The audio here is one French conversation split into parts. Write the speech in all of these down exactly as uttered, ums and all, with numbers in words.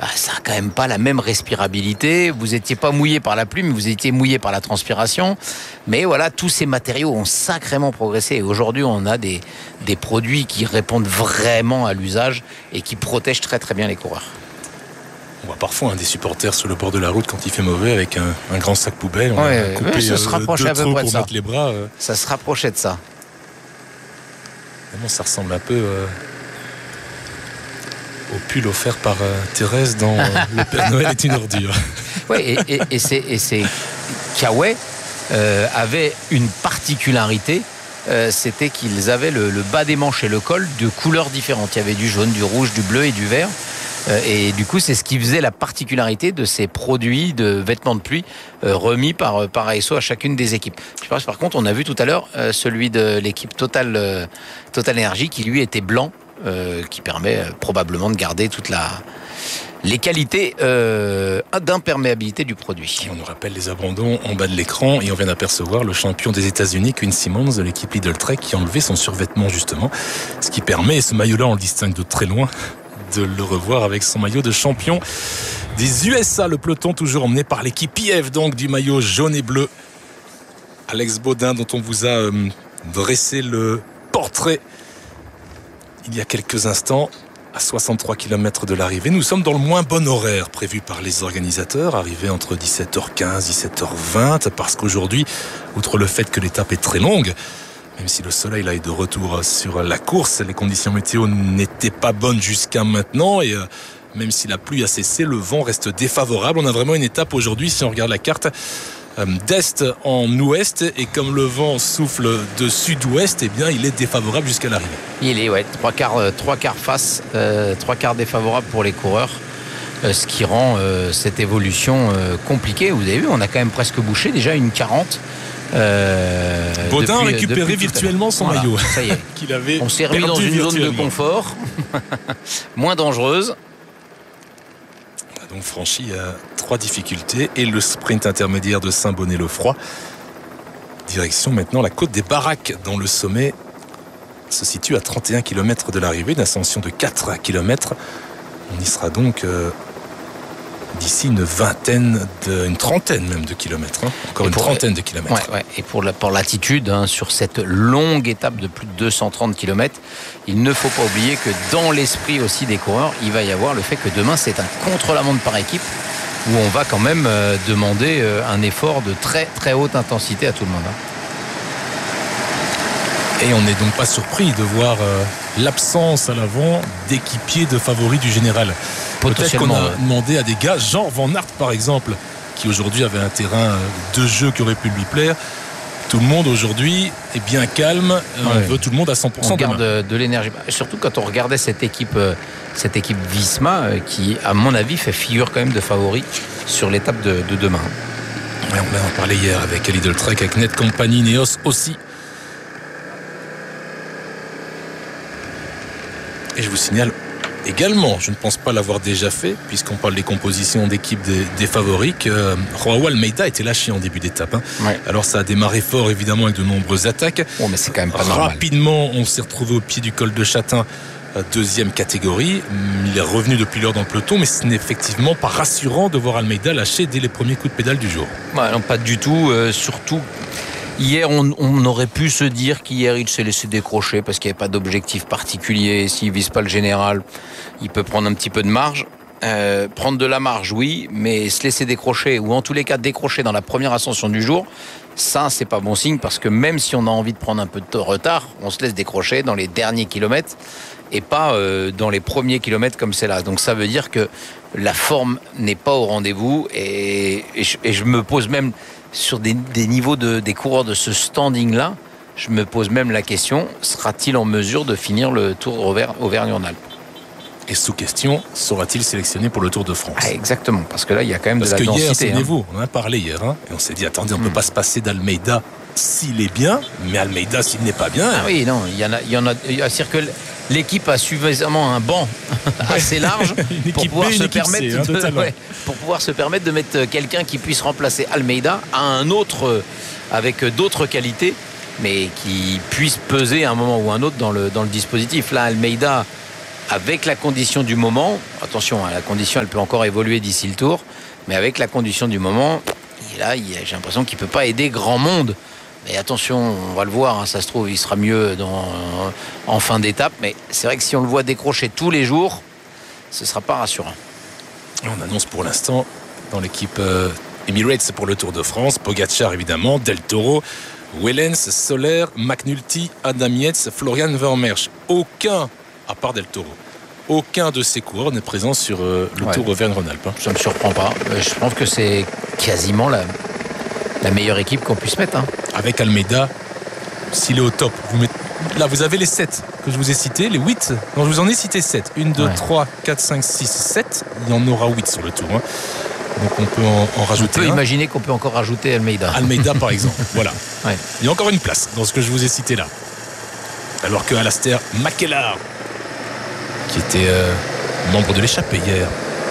bah, ça n'a quand même pas la même respirabilité. Vous n'étiez pas mouillé par la pluie, mais vous étiez mouillé par la transpiration. Mais voilà, tous ces matériaux ont sacrément progressé. Et aujourd'hui, on a des, des produits qui répondent vraiment à l'usage et qui protègent très très bien les coureurs. On voit parfois hein, des supporters sur le bord de la route quand il fait mauvais avec un, un grand sac poubelle. On ouais, a coupé ouais, ça se rapproche à peu près de ça. Les bras, euh... Ça se rapprochait de ça. Vraiment, ça ressemble un peu euh, au pull offert par euh, Thérèse dans euh, Le Père Noël est une ordure. Oui, et, et, et c'est, et c'est Kawaii euh, avait une particularité. Euh, c'était qu'ils avaient le, le bas des manches et le col de couleurs différentes. Il y avait du jaune, du rouge, du bleu et du vert. Euh, et du coup, c'est ce qui faisait la particularité de ces produits de vêtements de pluie euh, remis par, par A S O à chacune des équipes. Je pense, par contre, on a vu tout à l'heure euh, celui de l'équipe Total, euh, Total Energy qui lui était blanc, euh, qui permet euh, probablement de garder toute la... les qualités euh, d'imperméabilité du produit. Et on nous rappelle les abandons en bas de l'écran et on vient d'apercevoir le champion des États-Unis, Quinn Simmons, de l'équipe Lidl Trek, qui a enlevé son survêtement justement, ce qui permet, et ce maillot-là on le distingue de très loin, de le revoir avec son maillot de champion des U S A. Le peloton toujours emmené par l'équipe I F, donc du maillot jaune et bleu. Alex Baudin, dont on vous a euh, dressé le portrait il y a quelques instants. À soixante-trois kilomètres de l'arrivée, nous sommes dans le moins bon horaire prévu par les organisateurs, arrivé entre dix-sept heures quinze, dix-sept heures vingt, parce qu'aujourd'hui, outre le fait que l'étape est très longue, même si le soleil là est de retour sur la course, les conditions météo n'étaient pas bonnes jusqu'à maintenant, et euh, même si la pluie a cessé, le vent reste défavorable. On a vraiment une étape aujourd'hui, si on regarde la carte, d'est en ouest, et comme le vent souffle de sud-ouest, eh bien il est défavorable jusqu'à l'arrivée. Il est ouais trois quarts euh, trois quarts face, euh, trois quarts défavorable pour les coureurs, euh, ce qui rend euh, cette évolution euh, compliquée. Vous avez vu, on a quand même presque bouché déjà une quarante. Euh, Baudin depuis, a récupéré depuis virtuellement son voilà, maillot. Ça y est. qu'il avait on s'est remis dans une zone de confort moins dangereuse. On a donc franchi euh, trois difficultés et le sprint intermédiaire de Saint-Bonnet-le-Froid. Direction maintenant la côte des Baraques, dont le sommet se situe à trente et un kilomètres de l'arrivée, une ascension de quatre kilomètres. On y sera donc euh, d'ici une vingtaine, de, une trentaine même de kilomètres. Hein. Encore et une pour, trentaine de kilomètres. Ouais, ouais. Et pour, la, pour l'attitude, hein, sur cette longue étape de plus de deux cent trente kilomètres, il ne faut pas oublier que dans l'esprit aussi des coureurs, il va y avoir le fait que demain, c'est un contre-la-montre par équipe, où on va quand même euh, demander euh, un effort de très très haute intensité à tout le monde. Hein. Et on n'est donc pas surpris de voir euh, l'absence à l'avant d'équipiers de favoris du général. Peut-être qu'on a demandé à des gars, genre Van Aert par exemple, qui aujourd'hui avait un terrain de jeu qui aurait pu lui plaire. Tout le monde aujourd'hui est bien calme, ouais. On veut tout le monde à cent pour cent. On garde de, de l'énergie. Surtout quand on regardait cette équipe, cette équipe Visma, qui à mon avis fait figure quand même de favori sur l'étape de, de demain. Ouais, on en parlait hier avec Lidl Trek, avec Net Company, Neos aussi. Et je vous signale également, je ne pense pas l'avoir déjà fait, puisqu'on parle des compositions d'équipe des, des favoris, que euh, Joao Almeida était lâché en début d'étape. Hein. Ouais. Alors ça a démarré fort évidemment avec de nombreuses attaques. Oh, mais c'est quand même pas normal. Rapidement, on s'est retrouvé au pied du col de Châtain, deuxième catégorie. Il est revenu depuis l'heure dans le peloton, mais ce n'est effectivement pas rassurant de voir Almeida lâcher dès les premiers coups de pédale du jour. Ouais, non, pas du tout. Euh, surtout, hier, on, on aurait pu se dire qu'hier, il s'est laissé décrocher parce qu'il n'y avait pas d'objectif particulier. S'il ne vise pas le général, il peut prendre un petit peu de marge. Euh, prendre de la marge, oui, mais se laisser décrocher, ou en tous les cas décrocher dans la première ascension du jour, ça, c'est pas bon signe, parce que même si on a envie de prendre un peu de retard, on se laisse décrocher dans les derniers kilomètres et pas euh, dans les premiers kilomètres comme c'est là. Donc ça veut dire que la forme n'est pas au rendez-vous, et, et, je, et je me pose même sur des, des niveaux de, des coureurs de ce standing-là, je me pose même la question, sera-t-il en mesure de finir le Tour Auvergne-Rhône-Alpes ? Et sous question, sera-t-il sélectionné pour le Tour de France ? Ah, exactement, parce que là, il y a quand même parce de la densité. Parce que hier, souvenez-vous, hein. on en a parlé hier, hein, et on s'est dit, attendez, on ne mmh. peut pas se passer d'Almeida s'il est bien, mais Almeida s'il n'est pas bien. Ah oui, non, il y en a, il y en a, c'est-à-dire que l'équipe a suffisamment un banc assez large pour pouvoir B, se permettre C, de, hein, ouais, pour pouvoir se permettre de mettre quelqu'un qui puisse remplacer Almeida à un autre avec d'autres qualités, mais qui puisse peser à un moment ou un autre dans le dans le dispositif. Là, Almeida avec la condition du moment, attention, hein, la condition elle peut encore évoluer d'ici le tour, mais avec la condition du moment, là j'ai l'impression qu'il ne peut pas aider grand monde. Mais attention, on va le voir, hein, ça se trouve, il sera mieux dans, en fin d'étape, mais c'est vrai que si on le voit décrocher tous les jours, ce ne sera pas rassurant. On annonce pour l'instant dans l'équipe euh, Emirates pour le Tour de France, Pogacar évidemment, Del Toro, Wellens, Soler, McNulty, Adam Yates, Florian Vermeersch. Aucun, à part Del Toro, aucun de ces coureurs n'est présent sur euh, le ouais. Tour Auvergne-Rhône-Alpes. Hein. Ça ne me surprend pas. Je pense que c'est quasiment la, la meilleure équipe qu'on puisse mettre. Hein. Avec Almeida, s'il est au top, vous mettez... là vous avez les sept que je vous ai cités, les huit. Non, je vous en ai cité sept. un, deux, trois, quatre, cinq, six, sept. Il y en aura huit sur le tour. Hein. Donc on peut en, en rajouter. On peut un. imaginer qu'on peut encore rajouter Almeida. Almeida par exemple. Voilà. Ouais. Il y a encore une place dans ce que je vous ai cité là. Alors que Alastair McKellar, qui était euh, membre de l'échappée hier.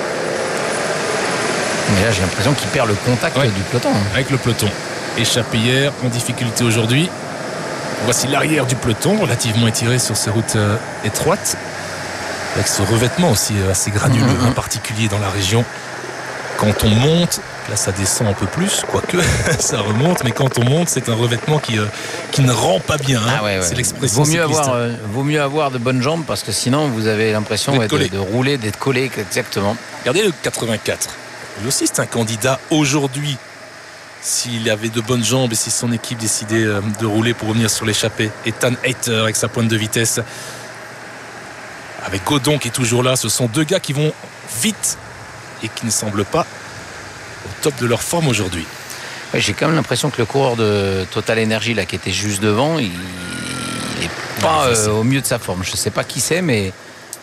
Mais là j'ai l'impression qu'il perd le contact ouais. du peloton. Avec le peloton. Échappé hier, en difficulté aujourd'hui. Voici l'arrière du peloton, relativement étiré sur ces routes euh, étroites. Avec ce revêtement aussi euh, assez granuleux, mm-hmm. en particulier dans la région. Quand on monte, là ça descend un peu plus, quoique ça remonte, mais quand on monte, c'est un revêtement qui, euh, qui ne rend pas bien. Hein. Ah ouais, ouais. C'est l'expression vaut mieux, cycliste. avoir, euh, vaut mieux avoir de bonnes jambes parce que sinon vous avez l'impression ouais, de, de rouler, d'être collé, exactement. Regardez le quatre-vingt-quatre. Lui aussi c'est un candidat aujourd'hui. S'il avait de bonnes jambes et si son équipe décidait euh, de rouler pour revenir sur l'échappée. Ethan Hayter avec sa pointe de vitesse. Avec Godon qui est toujours là. Ce sont deux gars qui vont vite et qui ne semblent pas au top de leur forme aujourd'hui. Ouais, j'ai quand même l'impression que le coureur de Total Energy là, qui était juste devant, il n'est pas euh, au mieux de sa forme. Je ne sais pas qui c'est, mais...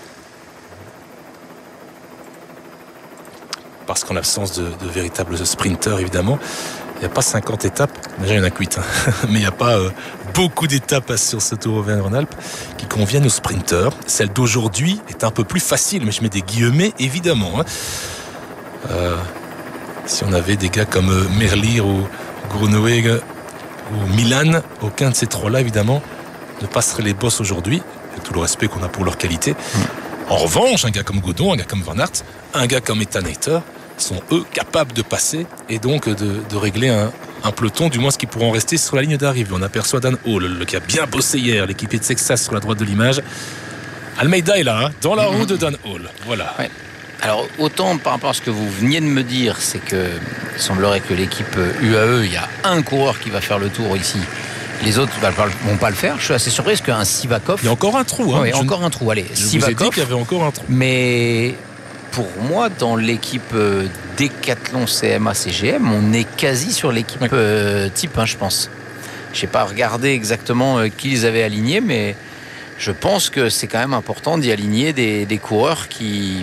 Parce qu'en l'absence de, de véritables sprinteurs, évidemment, il n'y a pas cinquante étapes. Déjà, il y en a que huit. Hein. Mais il n'y a pas euh, beaucoup d'étapes sur ce Tour Auvergne-Rhône-Alpes qui conviennent aux sprinteurs. Celle d'aujourd'hui est un peu plus facile, mais je mets des guillemets, évidemment. Hein. Euh, si on avait des gars comme euh, Merlier ou Groenewegen ou Milan, aucun de ces trois-là, évidemment, ne passerait les bosses aujourd'hui, avec tout le respect qu'on a pour leur qualité. Mmh. En revanche, un gars comme Godon, un gars comme Van Aert, un gars comme Ethan Hayter sont eux capables de passer et donc de, de régler un, un peloton, du moins ce qui pourront rester sur la ligne d'arrivée. On aperçoit Dan Hall, le qui a bien bossé hier, l'équipier de Texas sur la droite de l'image. Almeida est là, hein, dans la roue de Dan Hall. Voilà. Ouais. Alors autant par rapport à ce que vous veniez de me dire, c'est que il semblerait que l'équipe U A E, il y a un coureur qui va faire le tour ici. Les autres ne vont pas le faire. Je suis assez surpris parce qu'un Sivakov... Il y a encore un trou. Hein. Oui, encore un trou. Allez, je Sivakov, vous ai dit qu'il y avait encore un trou. Mais pour moi, dans l'équipe Décathlon C M A C G M, on est quasi sur l'équipe ouais. euh, type, hein, je pense. Je n'ai pas regardé exactement euh, qui ils avaient alignés, mais je pense que c'est quand même important d'y aligner des, des coureurs qui...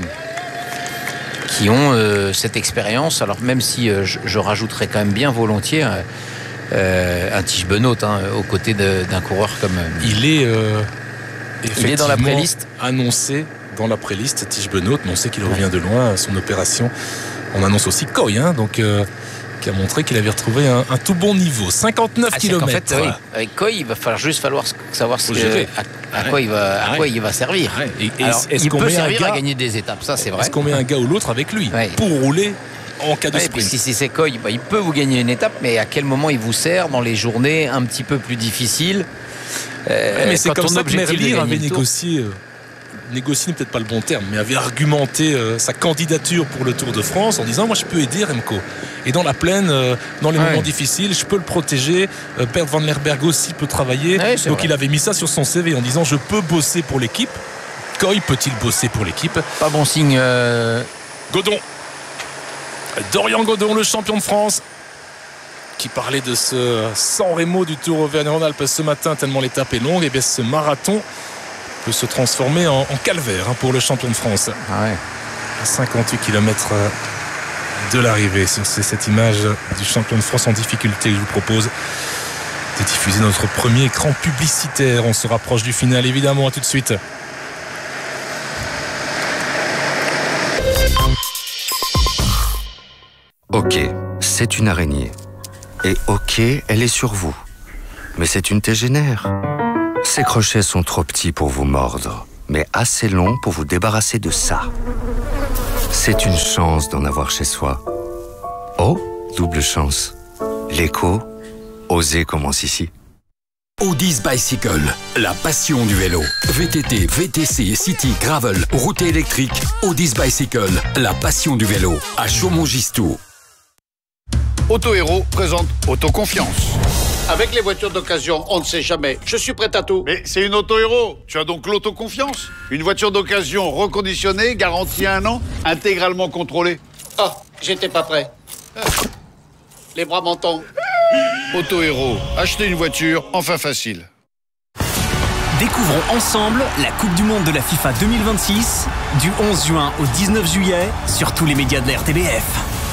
qui ont euh, cette expérience. Alors même si euh, je, je rajouterais quand même bien volontiers... Euh, Euh, un Tige Benoot hein, aux côtés de, d'un coureur comme euh, il est euh, il est dans la préliste annoncé dans la préliste Tige Benoot, mais on sait qu'il revient de loin son opération. On annonce aussi Coy hein, donc euh, qui a montré qu'il avait retrouvé un, un tout bon niveau cinquante-neuf ah, kilomètres. En fait, oui, avec Coy il va falloir juste falloir savoir ce que, à, à, quoi il va, à ouais. quoi il va servir ouais. et, et alors, est-ce il qu'on peut met servir gars, à gagner des étapes, ça c'est vrai. Est-ce qu'on met un gars ou l'autre avec lui ouais. pour rouler en cas de ouais, sprint. Si c'est Secoy, bah, il peut vous gagner une étape, mais à quel moment il vous sert dans les journées un petit peu plus difficiles euh, ouais, mais c'est comme ça que Merlier avait négocié, euh, négocié n'est peut-être pas le bon terme, mais avait argumenté euh, sa candidature pour le Tour de France en disant moi je peux aider Remco. Et dans la plaine, euh, dans les ouais. moments difficiles, je peux le protéger. Euh, Bert Van Lerberg aussi peut travailler. Ouais, Donc vrai. Il avait mis ça sur son C V en disant je peux bosser pour l'équipe. Coy peut-il bosser pour l'équipe? Pas bon signe. Euh... Godon. Dorian Godon, le champion de France, qui parlait de ce San Remo du Tour Auvergne-Rhône-Alpes ce matin, tellement l'étape est longue. Et bien ce marathon peut se transformer en, en calvaire hein, pour le champion de France. Ah ouais. À cinquante-huit kilomètres de l'arrivée. C'est cette image du champion de France en difficulté que je vous propose de diffuser notre premier écran publicitaire. On se rapproche du final, évidemment. À tout de suite. Ok, c'est une araignée. Et ok, elle est sur vous. Mais c'est une tégénaire. Ses crochets sont trop petits pour vous mordre. mais assez long pour vous débarrasser de ça. C'est une chance d'en avoir chez soi. Oh, double chance. L'écho, oser commence ici. Audis Bicycle, la passion du vélo. V T T, V T C, City, Gravel, route électrique. Audis Bicycle, la passion du vélo. À Chaumont-Gistoux. Auto Héros présente Autoconfiance. Avec les voitures d'occasion, on ne sait jamais. Je suis prêt à tout. Mais c'est une Auto Héros. Tu as donc l'autoconfiance. Une voiture d'occasion reconditionnée, garantie un an, intégralement contrôlée. Oh, j'étais pas prêt. Ah. Les bras m'en tombent. Auto Héros, achetez une voiture, enfin facile. Découvrons ensemble la Coupe du Monde de la FIFA deux mille vingt-six du onze juin au dix-neuf juillet sur tous les médias de la R T B F.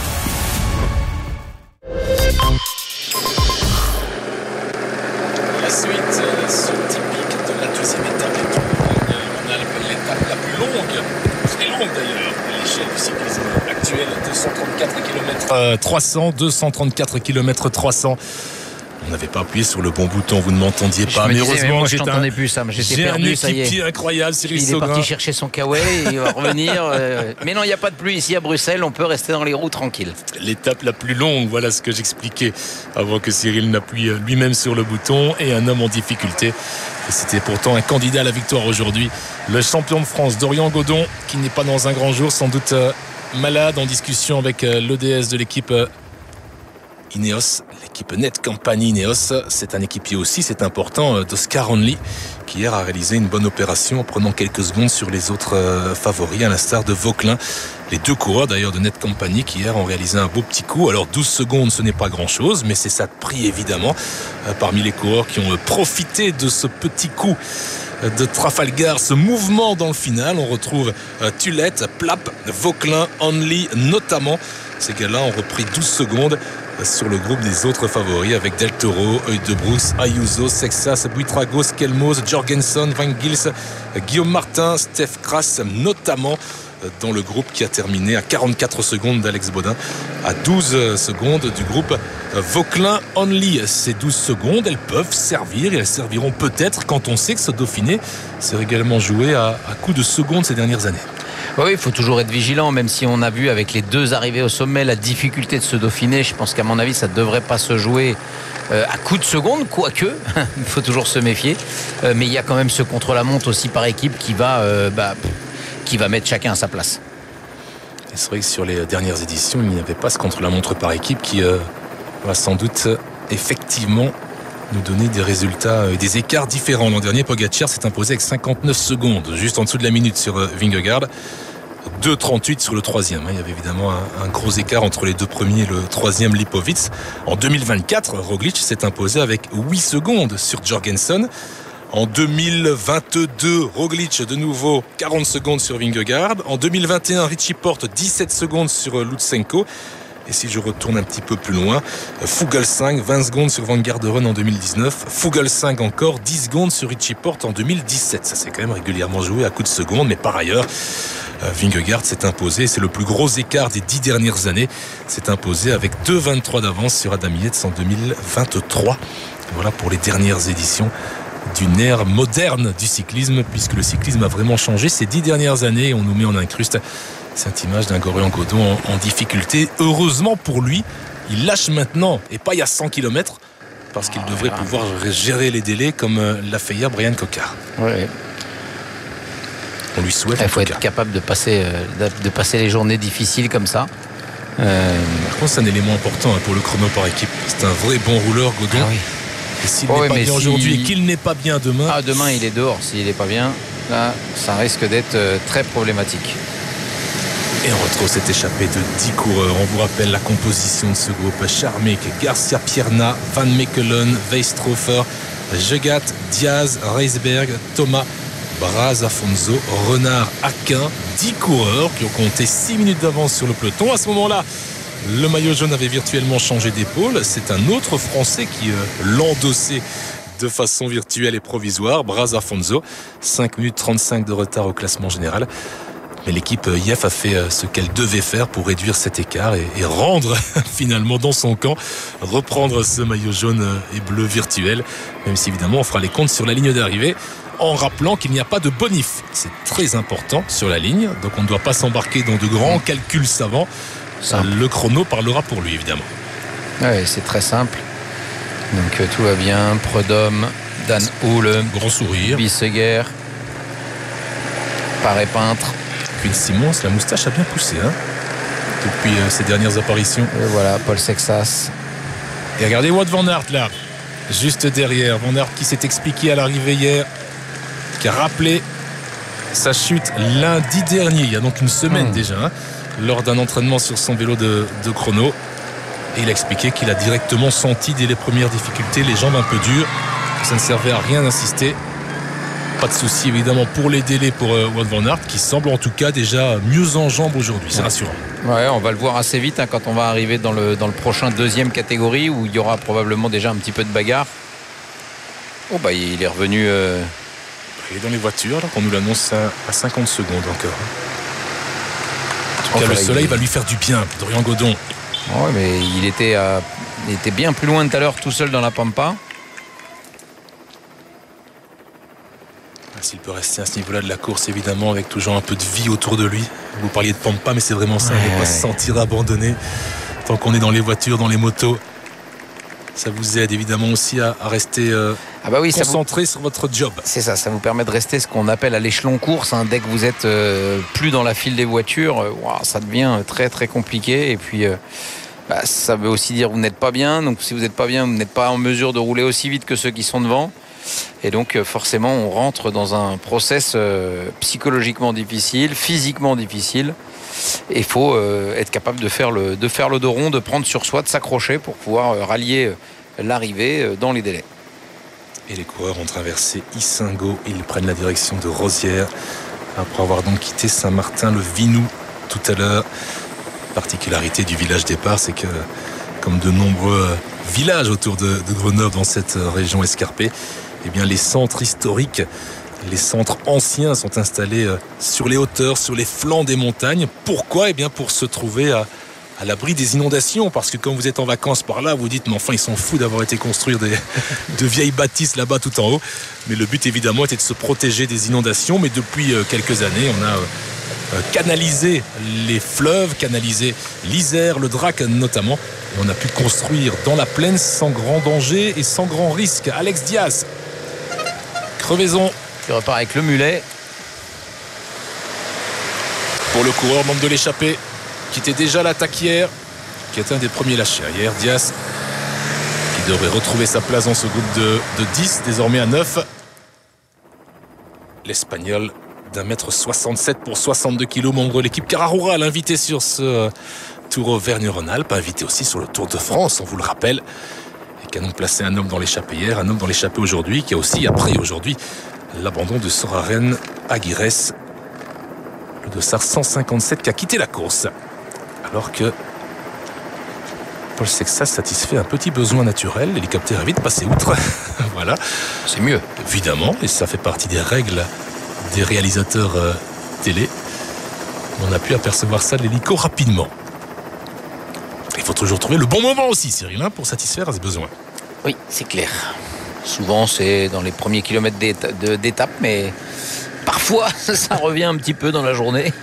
La suite, ce typique de la deuxième étape du Tour. On a l'étape la plus longue, très longue d'ailleurs, à l'échelle du cyclisme actuel, deux cent trente-quatre kilomètres. Euh, trois cents, deux cent trente-quatre kilomètres trois cents. On n'avait pas appuyé sur le bon bouton, vous ne m'entendiez pas. Mais mais heureusement, heureusement, je t'entendais un... plus, ça. J'étais perdu, ça y est. J'ai un équipier incroyable, Cyril Il Sauguin. est parti chercher son kawaii, il va revenir. Euh... Mais non, il n'y a pas de pluie ici à Bruxelles, on peut rester dans les roues tranquille. L'étape la plus longue, voilà ce que j'expliquais avant que Cyril n'appuie lui-même sur le bouton, et un homme en difficulté. Et c'était pourtant un candidat à la victoire aujourd'hui. Le champion de France, Dorian Godon, qui n'est pas dans un grand jour, sans doute euh, malade, en discussion avec euh, l'O D S de l'équipe euh, Ineos, l'équipe Netcompany Ineos. C'est un équipier aussi, c'est important, euh, d'Oscar Onley, qui hier a réalisé une bonne opération en prenant quelques secondes sur les autres euh, favoris, à l'instar de Vauquelin. Les deux coureurs d'ailleurs de Netcompany qui hier ont réalisé un beau petit coup. Alors douze secondes, ce n'est pas grand chose, mais c'est ça de prix évidemment. Euh, parmi les coureurs qui ont euh, profité de ce petit coup de Trafalgar, ce mouvement dans le final, on retrouve euh, Tulette, Plap, Vauquelin, Onley notamment. Ces gars-là ont repris douze secondes sur le groupe des autres favoris avec Del Toro, Heudebrousse, Ayuso, Sexas, Buitragos, Kelmos, Jorgensen, Van Gils, Guillaume Martin, Steph Kras notamment dans le groupe qui a terminé à quarante-quatre secondes d'Alex Baudin, à douze secondes du groupe Vauquelin Onley. Ces douze secondes, elles peuvent servir et elles serviront peut-être quand on sait que ce Dauphiné s'est également joué à, à coups de secondes ces dernières années. Oui, il faut toujours être vigilant, même si on a vu avec les deux arrivées au sommet la difficulté de ce Dauphiné. Je pense qu'à mon avis, ça ne devrait pas se jouer euh, à coups de seconde, quoique, il faut toujours se méfier. Euh, mais il y a quand même ce contre-la-montre aussi par équipe qui va, euh, bah, qui va mettre chacun à sa place. Et c'est vrai que sur les dernières éditions, il n'y avait pas ce contre-la-montre par équipe qui euh, va sans doute effectivement nous donner des résultats et des écarts différents. L'an dernier, Pogacar s'est imposé avec cinquante-neuf secondes, juste en dessous de la minute sur Vingegaard. deux trente-huit sur le troisième. Il y avait évidemment un, un gros écart entre les deux premiers et le troisième Lipovitz. En deux mille vingt-quatre, Roglic s'est imposé avec huit secondes sur Jorgensen. En deux mille vingt-deux, Roglic de nouveau quarante secondes sur Vingegaard. En deux mille vingt et un, Richie Porte dix-sept secondes sur Lutsenko. Et si je retourne un petit peu plus loin, Fuglsang vingt secondes sur Van Garderen en deux mille dix-neuf, Fuglsang encore dix secondes sur Richie Porte en deux mille dix-sept. Ça s'est quand même régulièrement joué à coups de secondes, mais par ailleurs, Vingegaard s'est imposé, c'est le plus gros écart des dix dernières années, s'est imposé avec deux vingt-trois d'avance sur Adam Yates en deux mille vingt-trois. Voilà pour les dernières éditions d'une ère moderne du cyclisme, puisque le cyclisme a vraiment changé ces dix dernières années. On nous met en incruste cette image d'un Dorian Godon en, en difficulté. Heureusement pour lui, il lâche maintenant et pas il y a cent kilomètres, parce qu'il devrait pouvoir gérer les délais comme l'a fait hier Brian Cocard. Ouais. On lui souhaite. Il faut être capable de passer, de passer les journées difficiles comme ça. Euh... Par contre, c'est un élément important pour le chrono par équipe. C'est un vrai bon rouleur, Godon. Ah oui. Et s'il oh n'est oui, pas bien si... aujourd'hui et qu'il n'est pas bien demain. Ah, demain il est dehors. S'il n'est pas bien, là, ça risque d'être très problématique. Et on retrouve cette échappée de dix coureurs. On vous rappelle la composition de ce groupe. Charmek, Garcia Pierna, Van Mechelen, Weistrofer, Jegat, Diaz, Reisberg, Thomas, Braz, Afonso, Renard, Aquin. dix coureurs qui ont compté six minutes d'avance sur le peloton. À ce moment-là, le maillot jaune avait virtuellement changé d'épaule. C'est un autre Français qui euh, l'endossait de façon virtuelle et provisoire. Braz, Afonso, cinq minutes trente-cinq de retard au classement général. Mais l'équipe I F a fait ce qu'elle devait faire pour réduire cet écart et, et rendre finalement dans son camp, reprendre ce maillot jaune et bleu virtuel, même si évidemment on fera les comptes sur la ligne d'arrivée en rappelant qu'il n'y a pas de bonif. C'est très important sur la ligne, donc on ne doit pas s'embarquer dans de grands calculs savants. Simple. Le chrono parlera pour lui, évidemment. Oui, c'est très simple. Donc tout va bien. Prudhomme, Dan Houle, grand sourire. Bisseguer, Paré Peintre. Quinn Simmons, la moustache a bien poussé hein, depuis euh, ses dernières apparitions. Et voilà, Paul Sexas. Et regardez Wout van Aert là, juste derrière. Van Aert qui s'est expliqué à l'arrivée hier, qui a rappelé sa chute lundi dernier, il y a donc une semaine mmh. déjà, hein, lors d'un entraînement sur son vélo de, de chrono. Et il a expliqué qu'il a directement senti dès les premières difficultés, les jambes un peu dures, que ça ne servait à rien d'insister. Pas de souci évidemment pour les délais pour euh, Wout van Aert, qui semble en tout cas déjà mieux en jambes aujourd'hui, c'est rassurant. Ouais, on va le voir assez vite hein, quand on va arriver dans le, dans le prochain deuxième catégorie où il y aura probablement déjà un petit peu de bagarre. Oh bah il est revenu. Euh... Il est dans les voitures, donc on nous l'annonce à, à cinquante secondes encore. En tout cas, oh, le soleil il... va lui faire du bien, Dorian Godon. Ouais, mais il était, euh, il était bien plus loin tout à l'heure tout seul dans la Pampa. S'il peut rester à ce niveau-là de la course, évidemment, avec toujours un peu de vie autour de lui. Vous parliez de Pampa, mais c'est vraiment ça. Ouais, ne pas ouais. se sentir abandonné tant qu'on est dans les voitures, dans les motos. Ça vous aide évidemment aussi à, à rester euh, ah bah oui, concentré vous... sur votre job. C'est ça, ça vous permet de rester ce qu'on appelle à l'échelon course. Hein. Dès que vous êtes euh, plus dans la file des voitures, euh, wow, ça devient très très compliqué. Et puis, euh, bah, ça veut aussi dire que vous n'êtes pas bien. Donc si vous n'êtes pas bien, vous n'êtes pas en mesure de rouler aussi vite que ceux qui sont devant. Et donc forcément on rentre dans un process euh, psychologiquement difficile, physiquement difficile. Et il faut euh, être capable de faire, le, de faire le dos rond, de prendre sur soi, de s'accrocher pour pouvoir euh, rallier euh, l'arrivée euh, dans les délais. Et les coureurs ont traversé Issingo, ils prennent la direction de Rosières après avoir donc quitté Saint-Martin-le-Vinou tout à l'heure. La particularité du village départ, c'est que comme de nombreux villages autour de, de Grenoble dans cette région escarpée, eh bien, les centres historiques, les centres anciens sont installés sur les hauteurs, sur les flancs des montagnes. Pourquoi ? Eh bien, pour se trouver à, à l'abri des inondations. Parce que quand vous êtes en vacances par là, vous dites, mais enfin, ils sont fous d'avoir été construire des, de vieilles bâtisses là-bas tout en haut. Mais le but, évidemment, était de se protéger des inondations. Mais depuis quelques années, on a canalisé les fleuves, canalisé l'Isère, le Drac notamment. Et on a pu construire dans la plaine sans grand danger et sans grand risque. Alex Diaz. Crevaison. Qui repart avec le mulet. Pour le coureur, membre de l'échappée, qui était déjà à l'attaque hier, qui est un des premiers lâchés hier. Diaz, qui devrait retrouver sa place dans ce groupe de, de dix, désormais à neuf. L'Espagnol d'un mètre soixante-sept pour soixante-deux kilos, membre de l'équipe Carrarura, l'invité sur ce Tour Auvergne-Rhône-Alpes, invité aussi sur le Tour de France, on vous le rappelle. Qui a donc placé un homme dans l'échappée hier, un homme dans l'échappée aujourd'hui, qui a aussi appris aujourd'hui l'abandon de Soraren Aguirres, le dossard cent cinquante-sept qui a quitté la course. Alors que Paul Sexas satisfait un petit besoin naturel, l'hélicoptère est vite passé outre. Voilà. C'est mieux. Évidemment, et ça fait partie des règles des réalisateurs euh, télé. On a pu apercevoir ça de l'hélico rapidement. Il faut toujours trouver le bon moment aussi, Cyril, hein, pour satisfaire à ce besoin. Oui, c'est clair. Souvent, c'est dans les premiers kilomètres d'étape, mais parfois, ça revient un petit peu dans la journée.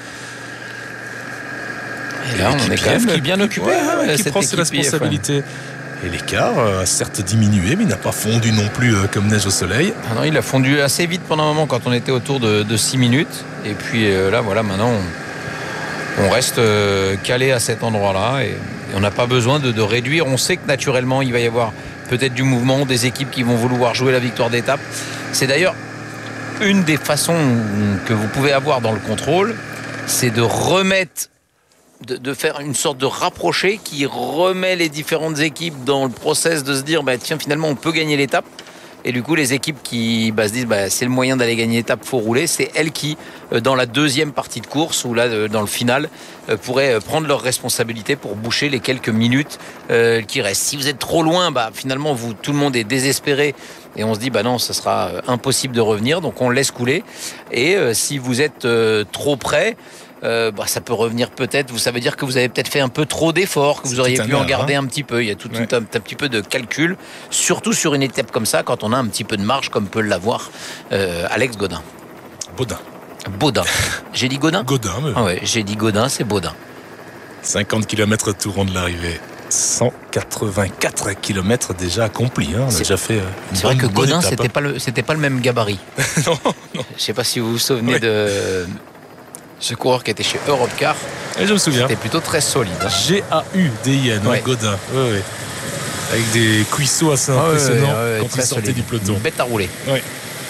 Et là, on est quand même bien occupé. Ouais, ouais, qui prend ses responsabilités. Et l'écart a certes diminué, mais il n'a pas fondu non plus euh, comme neige au soleil. Ah non, il a fondu assez vite pendant un moment quand on était autour de, de six minutes. Et puis euh, là, voilà, maintenant, on, on reste euh, calé à cet endroit-là. Et, et on n'a pas besoin de, de réduire. On sait que naturellement, il va y avoir peut-être du mouvement, des équipes qui vont vouloir jouer la victoire d'étape. C'est d'ailleurs une des façons que vous pouvez avoir dans le contrôle, c'est de remettre, de, de faire une sorte de rapproché qui remet les différentes équipes dans le process de se dire, bah, tiens, finalement, on peut gagner l'étape. Et du coup, les équipes qui bah, se disent, bah, c'est le moyen d'aller gagner l'étape, faut rouler, c'est elles qui, dans la deuxième partie de course, ou là, dans le final, pourraient prendre leurs responsabilités pour boucher les quelques minutes euh, qui restent. Si vous êtes trop loin, bah, finalement, vous, tout le monde est désespéré. Et on se dit, bah non, ce sera impossible de revenir, donc on laisse couler. Et euh, si vous êtes euh, trop près, euh, bah, ça peut revenir peut-être. Ça veut dire que vous avez peut-être fait un peu trop d'efforts, que vous auriez pu en garder hein. un petit peu. Il y a tout, ouais. tout un, un petit peu de calcul, surtout sur une étape comme ça, quand on a un petit peu de marge, comme peut l'avoir euh, Alex Gaudin. Baudin. Baudin. J'ai dit Gaudin Gaudin, mais... ah ouais, j'ai dit Gaudin, c'est Baudin. cinquante kilomètres tout rond de l'arrivée. cent quatre-vingt-quatre kilomètres déjà accomplis. Hein. On a déjà fait une C'est vrai que Gaudin, étape, c'était hein. pas le, c'était pas le même gabarit. non, non. Je sais pas si vous vous souvenez ouais. de ce coureur qui était chez Europcar. Et je me souviens. C'était plutôt très solide. Hein. G A U D I N, ouais. Gaudin. Ouais, ouais. Avec des cuisseaux assez ah, impressionnants ouais, ouais, ouais, quand il sortait solide. Du peloton. Une bête à rouler. Ouais.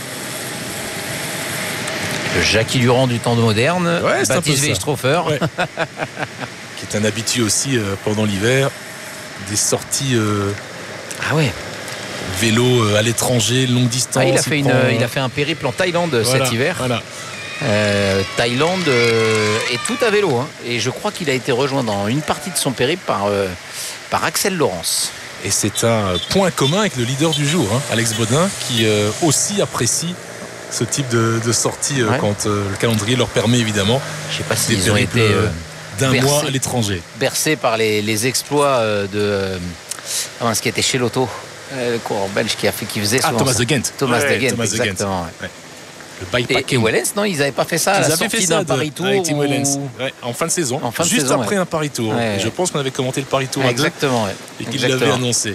Le Jackie Durand du temps moderne, ouais, Baptiste Weistrofer. Ouais. Qui est un habitué aussi euh, pendant l'hiver des sorties euh, ah ouais. vélo euh, à l'étranger, longue distance. Ah, il, a fait il, une, prend... il a fait un périple en Thaïlande voilà, cet hiver. Voilà. Euh, Thaïlande euh, et tout à vélo. Hein. Et je crois qu'il a été rejoint dans une partie de son périple par, euh, par Axel Laurence. Et c'est un point commun avec le leader du jour, hein, Alex Baudin, qui euh, aussi apprécie ce type de, de sortie euh, ouais. quand euh, le calendrier leur permet évidemment. Je sais pas s'ils ont été euh, d'un bercés, mois à l'étranger. Bercés par les, les exploits euh, de euh, ah, ce qui était chez Lotto, euh, le coureur belge qui a fait, qui faisait ah, Thomas ça. de Ghent. Thomas ouais, de Ghent, Thomas exactement. De Ghent. Ouais. Le bikepacking. Et, et Wellens, non, ils n'avaient pas fait ça à ils la sortie d'un Paris-Tour avec Tim ou... Wellens, ouais, en fin de saison, en fin de juste saison, après ouais. un Paris-Tour. Ouais, et je pense qu'on avait commenté le Paris-Tour ouais, à deux exactement, ouais. et qu'il l'avait annoncé.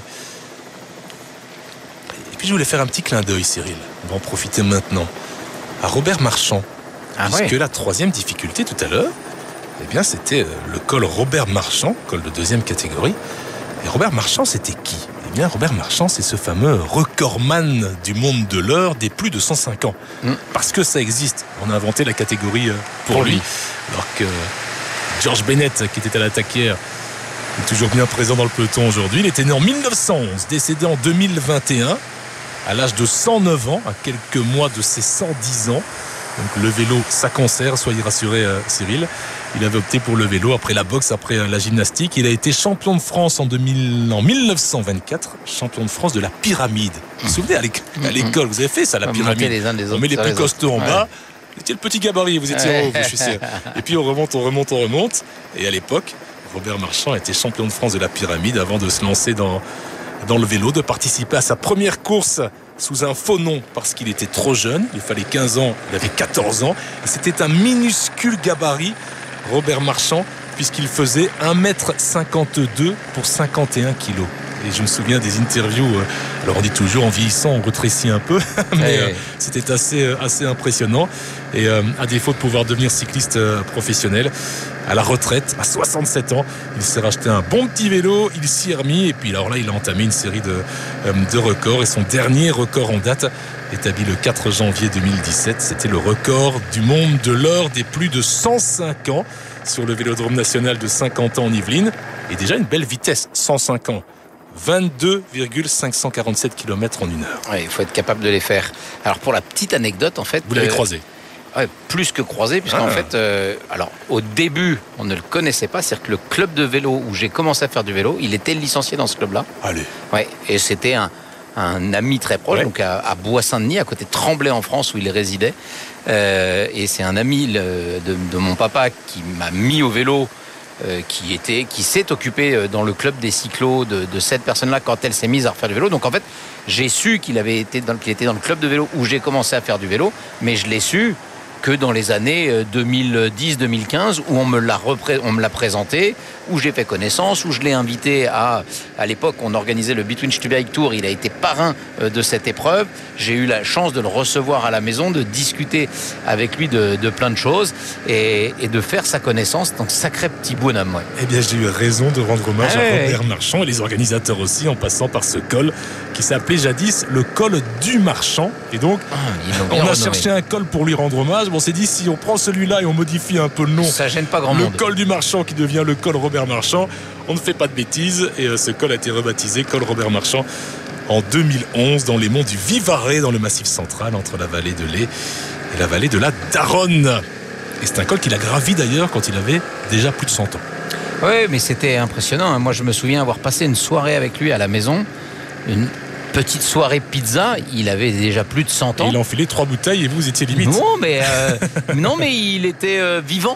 Et puis je voulais faire un petit clin d'œil, Cyril. On va en profiter maintenant. À Robert Marchand, ah, puisque ouais. la troisième difficulté tout à l'heure, eh bien c'était le col Robert Marchand, col de deuxième catégorie. Et Robert Marchand, c'était qui ? Eh bien, Robert Marchand, c'est ce fameux recordman du monde de l'heure des plus de cent cinq ans. Mm. Parce que ça existe. On a inventé la catégorie pour, pour lui. lui. Alors que George Bennett, qui était à la taquière, est toujours bien présent dans le peloton aujourd'hui. Il était né en mille neuf cent onze, décédé en deux mille vingt et un, à l'âge de cent neuf ans, à quelques mois de ses cent dix ans. Donc le vélo, ça concert, soyez rassurés, euh, Cyril. Il avait opté pour le vélo après la boxe, après euh, la gymnastique. Il a été champion de France en, deux mille, en mille neuf cent vingt-quatre, champion de France de la pyramide. Vous vous souvenez, à l'école, vous avez fait ça, la pyramide. Les uns les autres, on met les plus costauds en ouais. bas. Vous étiez le petit gabarit, vous étiez en haut, je suis sûr. Et puis on remonte, on remonte, on remonte. Et à l'époque, Robert Marchand était champion de France de la pyramide avant de se lancer dans, dans le vélo, de participer à sa première course sous un faux nom parce qu'il était trop jeune. Il fallait quinze ans, il avait quatorze ans. Et c'était un minuscule gabarit, Robert Marchand, puisqu'il faisait un mètre cinquante-deux pour cinquante et un kilos. Et je me souviens des interviews, alors on dit toujours en vieillissant on rétrécit un peu, mais euh, c'était assez, assez impressionnant. Et euh, à défaut de pouvoir devenir cycliste euh, professionnel, à la retraite, à soixante-sept ans, il s'est racheté un bon petit vélo, il s'y est remis, et puis alors là il a entamé une série de, euh, de records. Et son dernier record en date, établi le quatre janvier deux mille dix-sept, c'était le record du monde de l'heure des plus de cent cinq ans sur le Vélodrome national de Saint-Quentin en Yvelines. Et déjà une belle vitesse, cent cinq ans. vingt-deux virgule cinq cent quarante-sept kilomètres en une heure. Ouais, il faut être capable de les faire. Alors pour la petite anecdote, en fait... Vous l'avez euh, croisé ouais, plus que croisé, puisqu'en ah. fait, euh, alors au début, on ne le connaissait pas. C'est-à-dire que le club de vélo où j'ai commencé à faire du vélo, il était licencié dans ce club-là. Allez. Ouais, et c'était un, un ami très proche, ouais. donc à, à Bois-Saint-Denis, à côté de Tremblay en France, où il résidait. Euh, et c'est un ami le, de, de mon papa qui m'a mis au vélo. Euh, qui était, qui s'est occupé dans le club des cyclos de, de cette personne-là quand elle s'est mise à refaire du vélo. Donc en fait, j'ai su qu'il avait été dans, qu'il était dans le club de vélo où j'ai commencé à faire du vélo, mais je l'ai su que dans les années deux mille dix deux mille quinze où on me l'a repré- on me l'a présenté, où j'ai fait connaissance, où je l'ai invité à à l'époque on organisait le Between Stubaic Tour, il a été parrain de cette épreuve. J'ai eu la chance de le recevoir à la maison, de discuter avec lui de, de plein de choses et, et de faire sa connaissance. Donc sacré petit bonhomme. Ouais. Eh bien j'ai eu raison de rendre hommage ah ouais. à Robert Marchand et les organisateurs aussi en passant par ce col qui s'appelait jadis le col du Marchand. Et donc ah, on a renommé. cherché un col pour lui rendre hommage. On s'est dit si on prend celui-là et on modifie un peu le nom, ça gêne pas grand le monde. Le col du Marchand qui devient le col Robert Marchand, on ne fait pas de bêtises. Et euh, ce col a été rebaptisé col Robert Marchand en deux mille onze dans les monts du Vivarais, dans le Massif central, entre la vallée de l'Ay et la vallée de la Daronne. Et c'est un col qu'il a gravi d'ailleurs quand il avait déjà plus de cent ans. Oui, mais c'était impressionnant. Moi, je me souviens avoir passé une soirée avec lui à la maison, une petite soirée pizza. Il avait déjà plus de cent ans. Et il a enfilé trois bouteilles et vous étiez limite. Non, mais, euh, non, mais il était euh, vivant.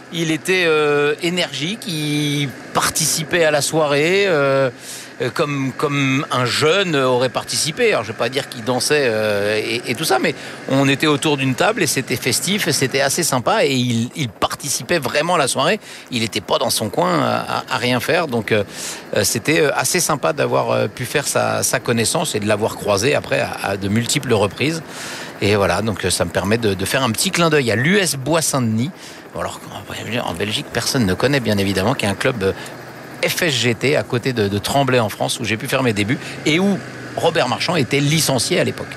il était euh, énergique, il participait à la soirée. Euh, Comme, comme un jeune aurait participé. Alors je ne vais pas dire qu'il dansait euh, et, et tout ça, mais on était autour d'une table et c'était festif, et c'était assez sympa, et il, il participait vraiment à la soirée. Il n'était pas dans son coin à, à rien faire, donc euh, c'était assez sympa d'avoir pu faire sa, sa connaissance et de l'avoir croisé après à, à de multiples reprises. Et voilà, donc ça me permet de, de faire un petit clin d'œil à l'U S Bois-Saint-Denis. Alors en Belgique, personne ne connaît bien évidemment, qui est un club F S G T à côté de, de Tremblay en France, où j'ai pu faire mes débuts et où Robert Marchand était licencié à l'époque.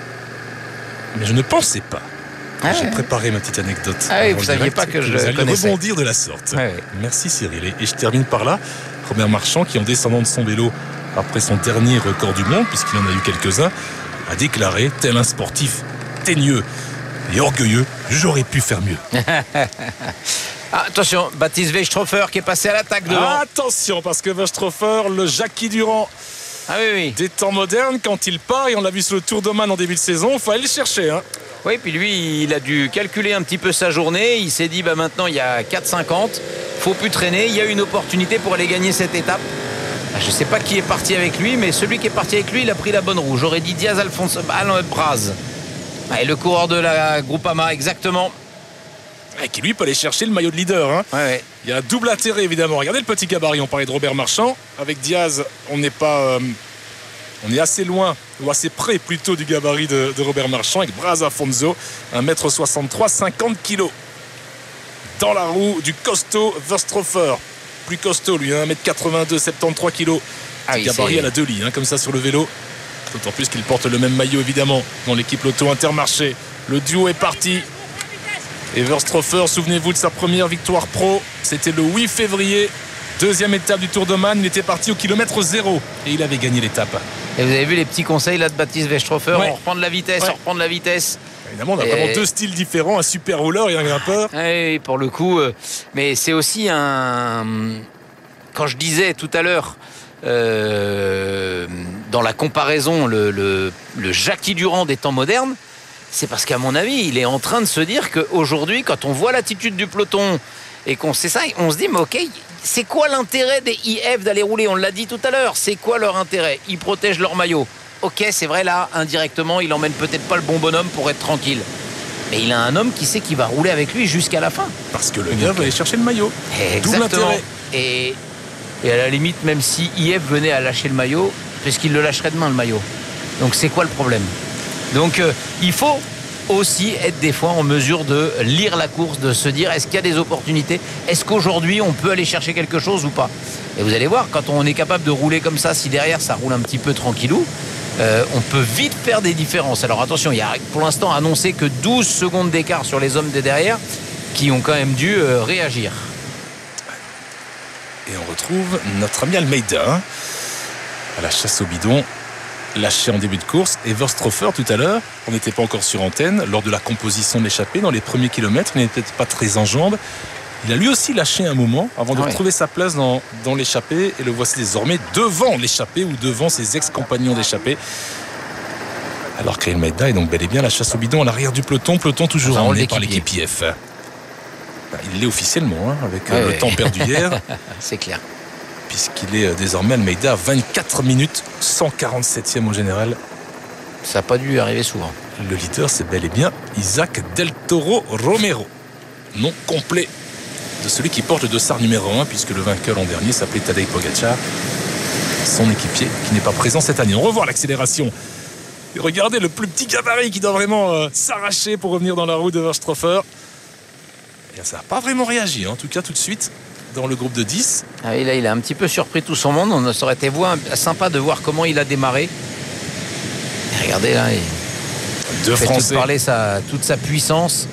Mais je ne pensais pas. Ah j'ai ouais. préparé ma petite anecdote. Ah oui, vous ne saviez pas que, que je vous alliez connaissais. Rebondir de la sorte. Ah oui. Merci Cyril. Et je termine par là. Robert Marchand, qui en descendant de son vélo après son dernier record du monde, puisqu'il en a eu quelques-uns, a déclaré, tel un sportif teigneux et orgueilleux, j'aurais pu faire mieux. Ah, attention, Baptiste Weistrofer qui est passé à l'attaque devant. Attention, parce que Weistrofer, le Jackie Durand Ah oui, oui. des temps modernes, quand il part, et on l'a vu sur le Tour d'Oman en début de saison, il fallait le chercher. Hein. Oui, puis lui, il a dû calculer un petit peu sa journée. Il s'est dit, bah maintenant, il y a quatre cinquante. Faut plus traîner. Il y a une opportunité pour aller gagner cette étape. Je ne sais pas qui est parti avec lui, mais celui qui est parti avec lui, il a pris la bonne roue. J'aurais dit Diaz Alfonso Braz. Ah, et le coureur de la Groupama, exactement. Et qui lui peut aller chercher le maillot de leader. Hein. Ouais, ouais. Il y a un double intérêt évidemment. Regardez le petit gabarit. On parlait de Robert Marchand. Avec Diaz, on n'est pas, euh, on est assez loin ou assez près plutôt du gabarit de, de Robert Marchand. Avec Braz Afonso, un mètre soixante-trois, cinquante kilos. Dans la roue du costaud Weistrofer. Plus costaud lui, hein, un mètre quatre-vingt-deux, soixante-treize kilos. Ah oui, gabarit c'est... à la deux lits, hein, comme ça sur le vélo. D'autant plus qu'il porte le même maillot évidemment dans l'équipe Lotto Intermarché. Le duo est parti. Et Weistrofer, souvenez-vous de sa première victoire pro, c'était le huit février, deuxième étape du Tour d'Oman. Il était parti au kilomètre zéro et il avait gagné l'étape. Et vous avez vu les petits conseils là de Baptiste Weistrofer, ouais. on reprend de la vitesse, ouais. on reprend de la vitesse. Évidemment, on a et... vraiment deux styles différents, un super rouleur et un grimpeur. Oui, pour le coup, euh, mais c'est aussi un... Quand je disais tout à l'heure, euh, dans la comparaison, le, le, le Jackie Durand des temps modernes, c'est parce qu'à mon avis, il est en train de se dire qu'aujourd'hui, quand on voit l'attitude du peloton et qu'on sait ça, on se dit, mais ok, c'est quoi l'intérêt des I F d'aller rouler? On l'a dit tout à l'heure, c'est quoi leur intérêt? Ils protègent leur maillot. Ok, c'est vrai, là, indirectement, il emmène peut-être pas le bon bonhomme pour être tranquille. Mais il a un homme qui sait qu'il va rouler avec lui jusqu'à la fin. Parce que le gars va aller chercher le maillot. Exactement. Et, et à la limite, même si I F venait à lâcher le maillot, puisqu'il le lâcherait demain, le maillot. Donc c'est quoi le problème? Donc euh, il faut aussi être des fois en mesure de lire la course, de se dire est-ce qu'il y a des opportunités, est-ce qu'aujourd'hui on peut aller chercher quelque chose ou pas. Et vous allez voir, quand on est capable de rouler comme ça, si derrière ça roule un petit peu tranquillou, euh, on peut vite faire des différences. Alors attention, il y a pour l'instant annoncé que douze secondes d'écart sur les hommes de derrière qui ont quand même dû euh, réagir. Et on retrouve notre ami Almeida à la chasse au bidon, lâché en début de course. Et Weistrofer tout à l'heure, on n'était pas encore sur antenne, lors de la composition de l'échappée, dans les premiers kilomètres, il n'était peut-être pas très en jambes. Il a lui aussi lâché un moment avant de ah ouais. retrouver sa place dans, dans l'échappée, et le voici désormais devant l'échappée ou devant ses ex-compagnons d'échappée. Alors qu'Almeida est donc bel et bien la chasse au bidon à l'arrière du peloton, peloton toujours enfin, emmené par l'équipe I F. Il l'est officiellement, hein, avec ouais, le ouais. temps perdu hier. C'est clair. Puisqu'il est désormais Almeida à vingt-quatre minutes, cent quarante-septième au général. Ça n'a pas dû arriver souvent. Le leader, c'est bel et bien Isaac Del Toro Romero. Nom complet de celui qui porte le dossard numéro un, puisque le vainqueur l'an dernier s'appelait Tadej Pogacar, son équipier, qui n'est pas présent cette année. On revoit l'accélération. Et regardez le plus petit gabarit qui doit vraiment euh, s'arracher pour revenir dans la roue de Weistrofer. Et ça n'a pas vraiment réagi, hein. En tout cas tout de suite. Dans le groupe de dix. Ah oui, là, il a un petit peu surpris tout son monde. On aurait été voir, sympa de voir comment il a démarré. Et regardez là, il Deux fait Français. Tout parler sa, toute sa puissance.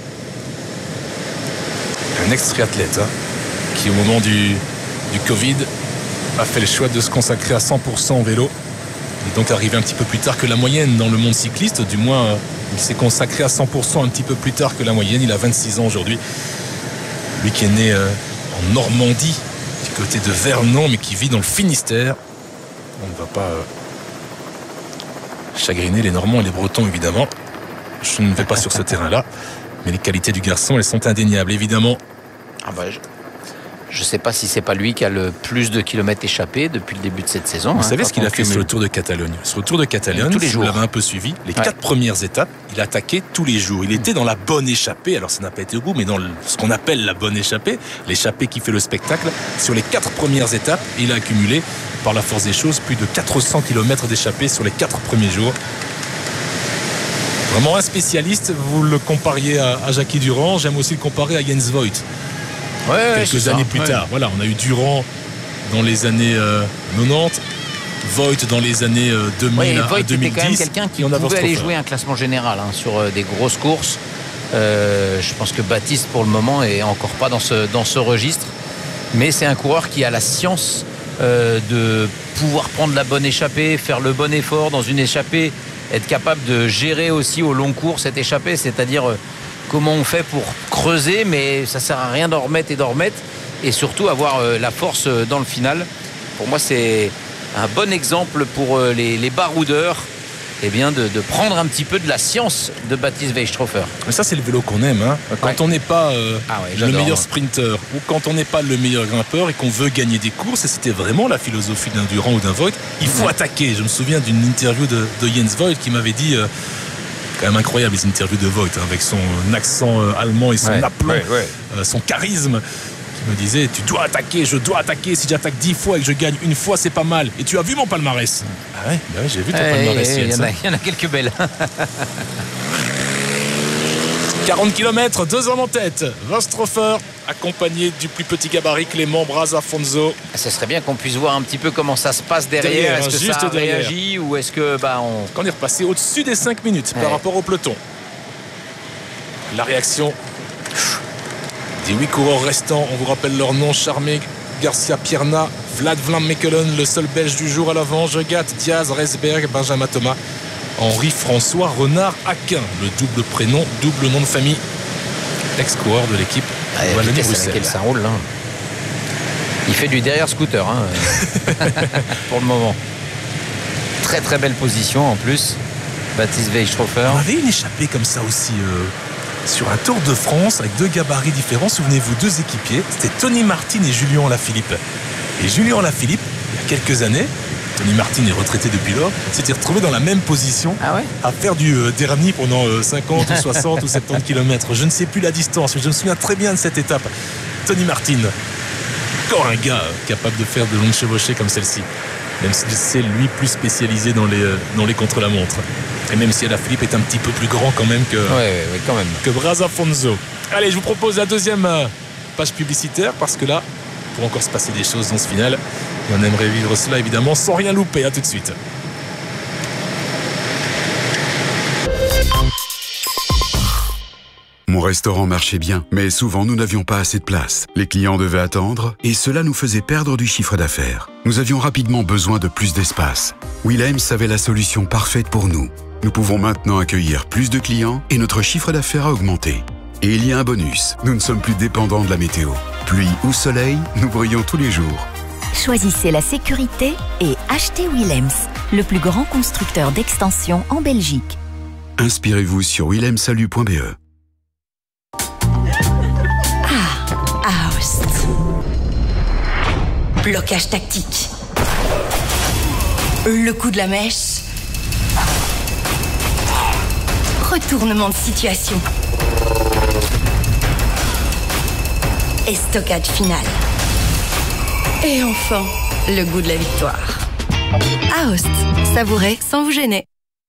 Un ex-triathlète hein, qui, au moment du, du Covid, a fait le choix de se consacrer à cent pour cent au vélo. Il est donc arrivé un petit peu plus tard que la moyenne dans le monde cycliste. Du moins, euh, il s'est consacré à cent pour cent un petit peu plus tard que la moyenne. Il a vingt-six ans aujourd'hui. Lui qui est né... Euh, en Normandie, du côté de Vernon, mais qui vit dans le Finistère. On ne va pas euh, chagriner les Normands et les Bretons, évidemment. Je ne vais pas sur ce terrain-là. Mais les qualités du garçon, elles sont indéniables. Évidemment, Ah bah, je ne sais pas si c'est pas lui qui a le plus de kilomètres échappés depuis le début de cette saison. Vous hein, savez ce qu'il a fait cumule. sur le Tour de Catalogne? Sur le Tour de Catalogne, tous les si jours. vous l'avez un peu suivi, les ouais. quatre premières étapes, il attaquait tous les jours. Il était dans la bonne échappée, alors ça n'a pas été au bout, mais dans le, ce qu'on appelle la bonne échappée, l'échappée qui fait le spectacle. Sur les quatre premières étapes, il a accumulé, par la force des choses, plus de quatre cents kilomètres d'échappée sur les quatre premiers jours. Vraiment un spécialiste, vous le compariez à, à Jackie Durand, j'aime aussi le comparer à Jens Voigt. Ouais, Quelques années ça, plus ouais. tard. Voilà, on a eu Durand dans les années euh, quatre-vingt-dix, Voigt dans les années euh, deux mille Ouais, à Voigt deux mille dix. était quand même quelqu'un qui et on a pouvait aller Verstappen. jouer un classement général hein, sur euh, des grosses courses. Euh, je pense que Baptiste, pour le moment, est encore pas dans ce, dans ce registre. Mais c'est un coureur qui a la science euh, de pouvoir prendre la bonne échappée, faire le bon effort dans une échappée, être capable de gérer aussi au long cours cette échappée, c'est-à-dire euh, comment on fait pour creuser, mais ça sert à rien d'en remettre et d'en remettre, et surtout avoir euh, la force euh, dans le final. Pour moi, c'est un bon exemple pour euh, les, les baroudeurs, eh bien, de, de prendre un petit peu de la science de Baptiste Weishofer. Mais ça, c'est le vélo qu'on aime. Hein. Quand Ouais. on n'est pas euh, Ah ouais, le j'adore, meilleur ouais. sprinter ou quand on n'est pas le meilleur grimpeur et qu'on veut gagner des courses, et c'était vraiment la philosophie d'un Durand ou d'un Voigt, il faut Ouais. attaquer. Je me souviens d'une interview de, de Jens Voigt qui m'avait dit... Euh, quand même incroyable les interviews de Voigt hein, avec son accent euh, allemand et son Ouais, aplomb, ouais, ouais. euh, son charisme, qui me disait tu dois attaquer, je dois attaquer, si j'attaque dix fois et que je gagne une fois c'est pas mal. Et tu as vu mon palmarès? Ah ouais, bah ouais j'ai vu ton Eh, palmarès. eh, Il y, Jens, en a- hein. il y en a quelques belles. quarante kilomètres, deux hommes en tête. Weishofer accompagné du plus petit gabarit Clément Brazafonso. Ce serait bien qu'on puisse voir un petit peu comment ça se passe derrière. Derrière, Est-ce hein, que juste ça derrière. réagit ou est-ce que bah, on... Quand on est repassé au-dessus des cinq minutes Ouais. par rapport au peloton. La réaction des huit coureurs restants, on vous rappelle leur nom: Charmé, Garcia Pierna, Vlad Van Mechelen, le seul belge du jour à l'avant, Jegat, Diaz, Resberg, Benjamin Thomas, Henri-François Renard Aquin, le double prénom, double nom de famille, ex-coureur de l'équipe Ah, la vitesse à laquelle Wallonie-Bruxelles. ça roule là. Il fait du derrière scooter hein, pour le moment. Très très belle position en plus. Baptiste Weishofer. On avait une échappée comme ça aussi euh, sur un Tour de France avec deux gabarits différents. Souvenez-vous, deux équipiers. C'était Tony Martin et Julien Lafilippe. Et Julien Lafilippe, il y a quelques années, Tony Martin est retraité depuis lors, s'était retrouvé dans la même position Ah ouais à faire du euh, dernier pendant euh, cinquante ou soixante ou soixante-dix kilomètres. Je ne sais plus la distance, mais je me souviens très bien de cette étape. Tony Martin, encore un gars euh, capable de faire de longues chevauchées comme celle-ci. Même si c'est lui plus spécialisé dans les, euh, dans les contre-la-montre. Et même si Alaphilippe est un petit peu plus grand quand même que, Ouais, ouais, ouais, quand même. que Brazafonso. Allez, je vous propose la deuxième euh, page publicitaire parce que là, il pourrait encore se passer des choses dans ce final. Et on aimerait vivre cela évidemment sans rien louper. À tout de suite. Mon restaurant marchait bien, mais souvent nous n'avions pas assez de place. Les clients devaient attendre et cela nous faisait perdre du chiffre d'affaires. Nous avions rapidement besoin de plus d'espace. Willems avait la solution parfaite pour nous. Nous pouvons maintenant accueillir plus de clients et notre chiffre d'affaires a augmenté. Et il y a un bonus, nous ne sommes plus dépendants de la météo. Pluie ou soleil, nous brillons tous les jours. Choisissez la sécurité et achetez Willems, le plus grand constructeur d'extensions en Belgique. Inspirez-vous sur willemsalut point b e. Aost. Blocage tactique. Le coup de la mèche. Retournement de situation. Estocade finale. Et enfin, le goût de la victoire. Aost. Savourez sans vous gêner.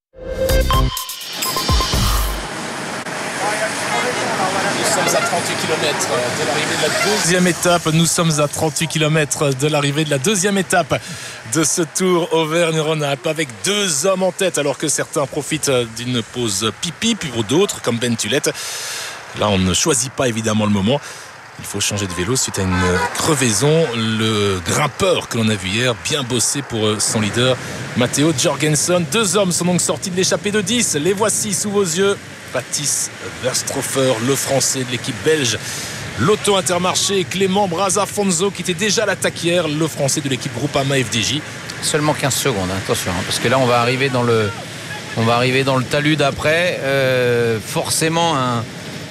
Nous sommes à trente-huit kilomètres de l'arrivée de la deuxième étape. Nous sommes à trente-huit kilomètres de l'arrivée de la deuxième étape de ce Tour Auvergne-Rhône-Alpes avec deux hommes en tête alors que certains profitent d'une pause pipi, puis pour d'autres comme Ben Tulette. Là, on ne choisit pas évidemment le moment. Il faut changer de vélo suite à une crevaison. Le grimpeur que l'on a vu hier, bien bossé pour son leader, Matteo Jorgensen. Deux hommes sont donc sortis de l'échappée de dix. Les voici sous vos yeux. Baptiste Weishofer, le français de l'équipe belge. L'Auto Intermarché, Clément Brazafonso qui était déjà à l'attaque hier, le français de l'équipe Groupama F D J. Seulement quinze secondes, hein, attention, hein, parce que là on va arriver dans le, on va arriver dans le talus d'après. Euh, forcément un,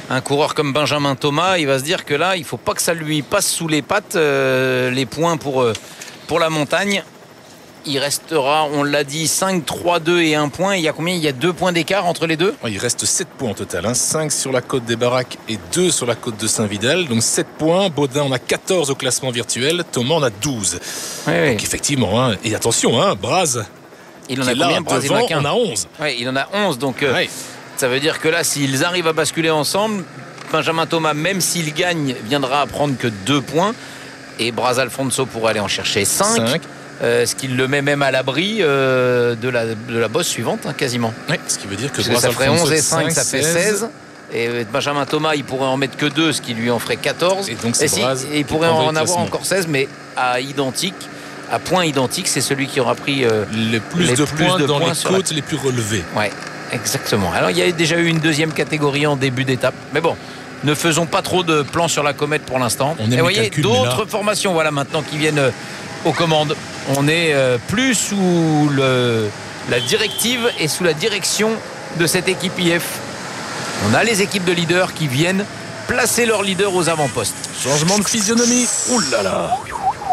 un coureur comme Benjamin Thomas, il va se dire que là, il ne faut pas que ça lui passe sous les pattes euh, les points pour, euh, pour la montagne. Il restera, on l'a dit, cinq, trois, deux et un point. Il y a combien? Il y a deux points d'écart entre les deux? Il reste sept points en total. Hein. cinq sur la côte des Baraques et deux sur la côte de Saint-Vidal. Donc sept points. Baudin en a quatorze au classement virtuel. Thomas en a douze. Oui, oui. Donc effectivement, hein. Et attention, hein, Braz. Il en a combien? Braz, devant, il en a onze. Oui, il en a onze. Donc euh, ouais. Ça veut dire que là, s'ils arrivent à basculer ensemble, Benjamin Thomas, même s'il gagne, viendra à prendre que deux points. Et Braz Alfonso pourrait aller en chercher cinq. cinq. Euh, ce qui le met même à l'abri euh, de, la, de la bosse suivante, hein, quasiment. Oui, ce qui veut dire que, que ça ferait onze et cinq, ça fait seize. Et Benjamin Thomas, il pourrait en mettre que deux, ce qui lui en ferait quatorze. Et donc, c'est et Braz si, et il pourrait en avoir encore seize, mais à identique, à points identiques, c'est celui qui aura pris euh, le plus les de plus points de dans points les côtes la... les plus relevées. Ouais, exactement. Alors, il y a déjà eu une deuxième catégorie en début d'étape. Mais bon, ne faisons pas trop de plans sur la comète pour l'instant. Et vous voyez, calculs, d'autres là... formations, voilà, maintenant qui viennent euh, aux commandes. On est euh, plus sous le, la directive et sous la direction de cette équipe I F. On a les équipes de leaders qui viennent placer leurs leaders aux avant-postes. Changement de physionomie. Ouh là là. Il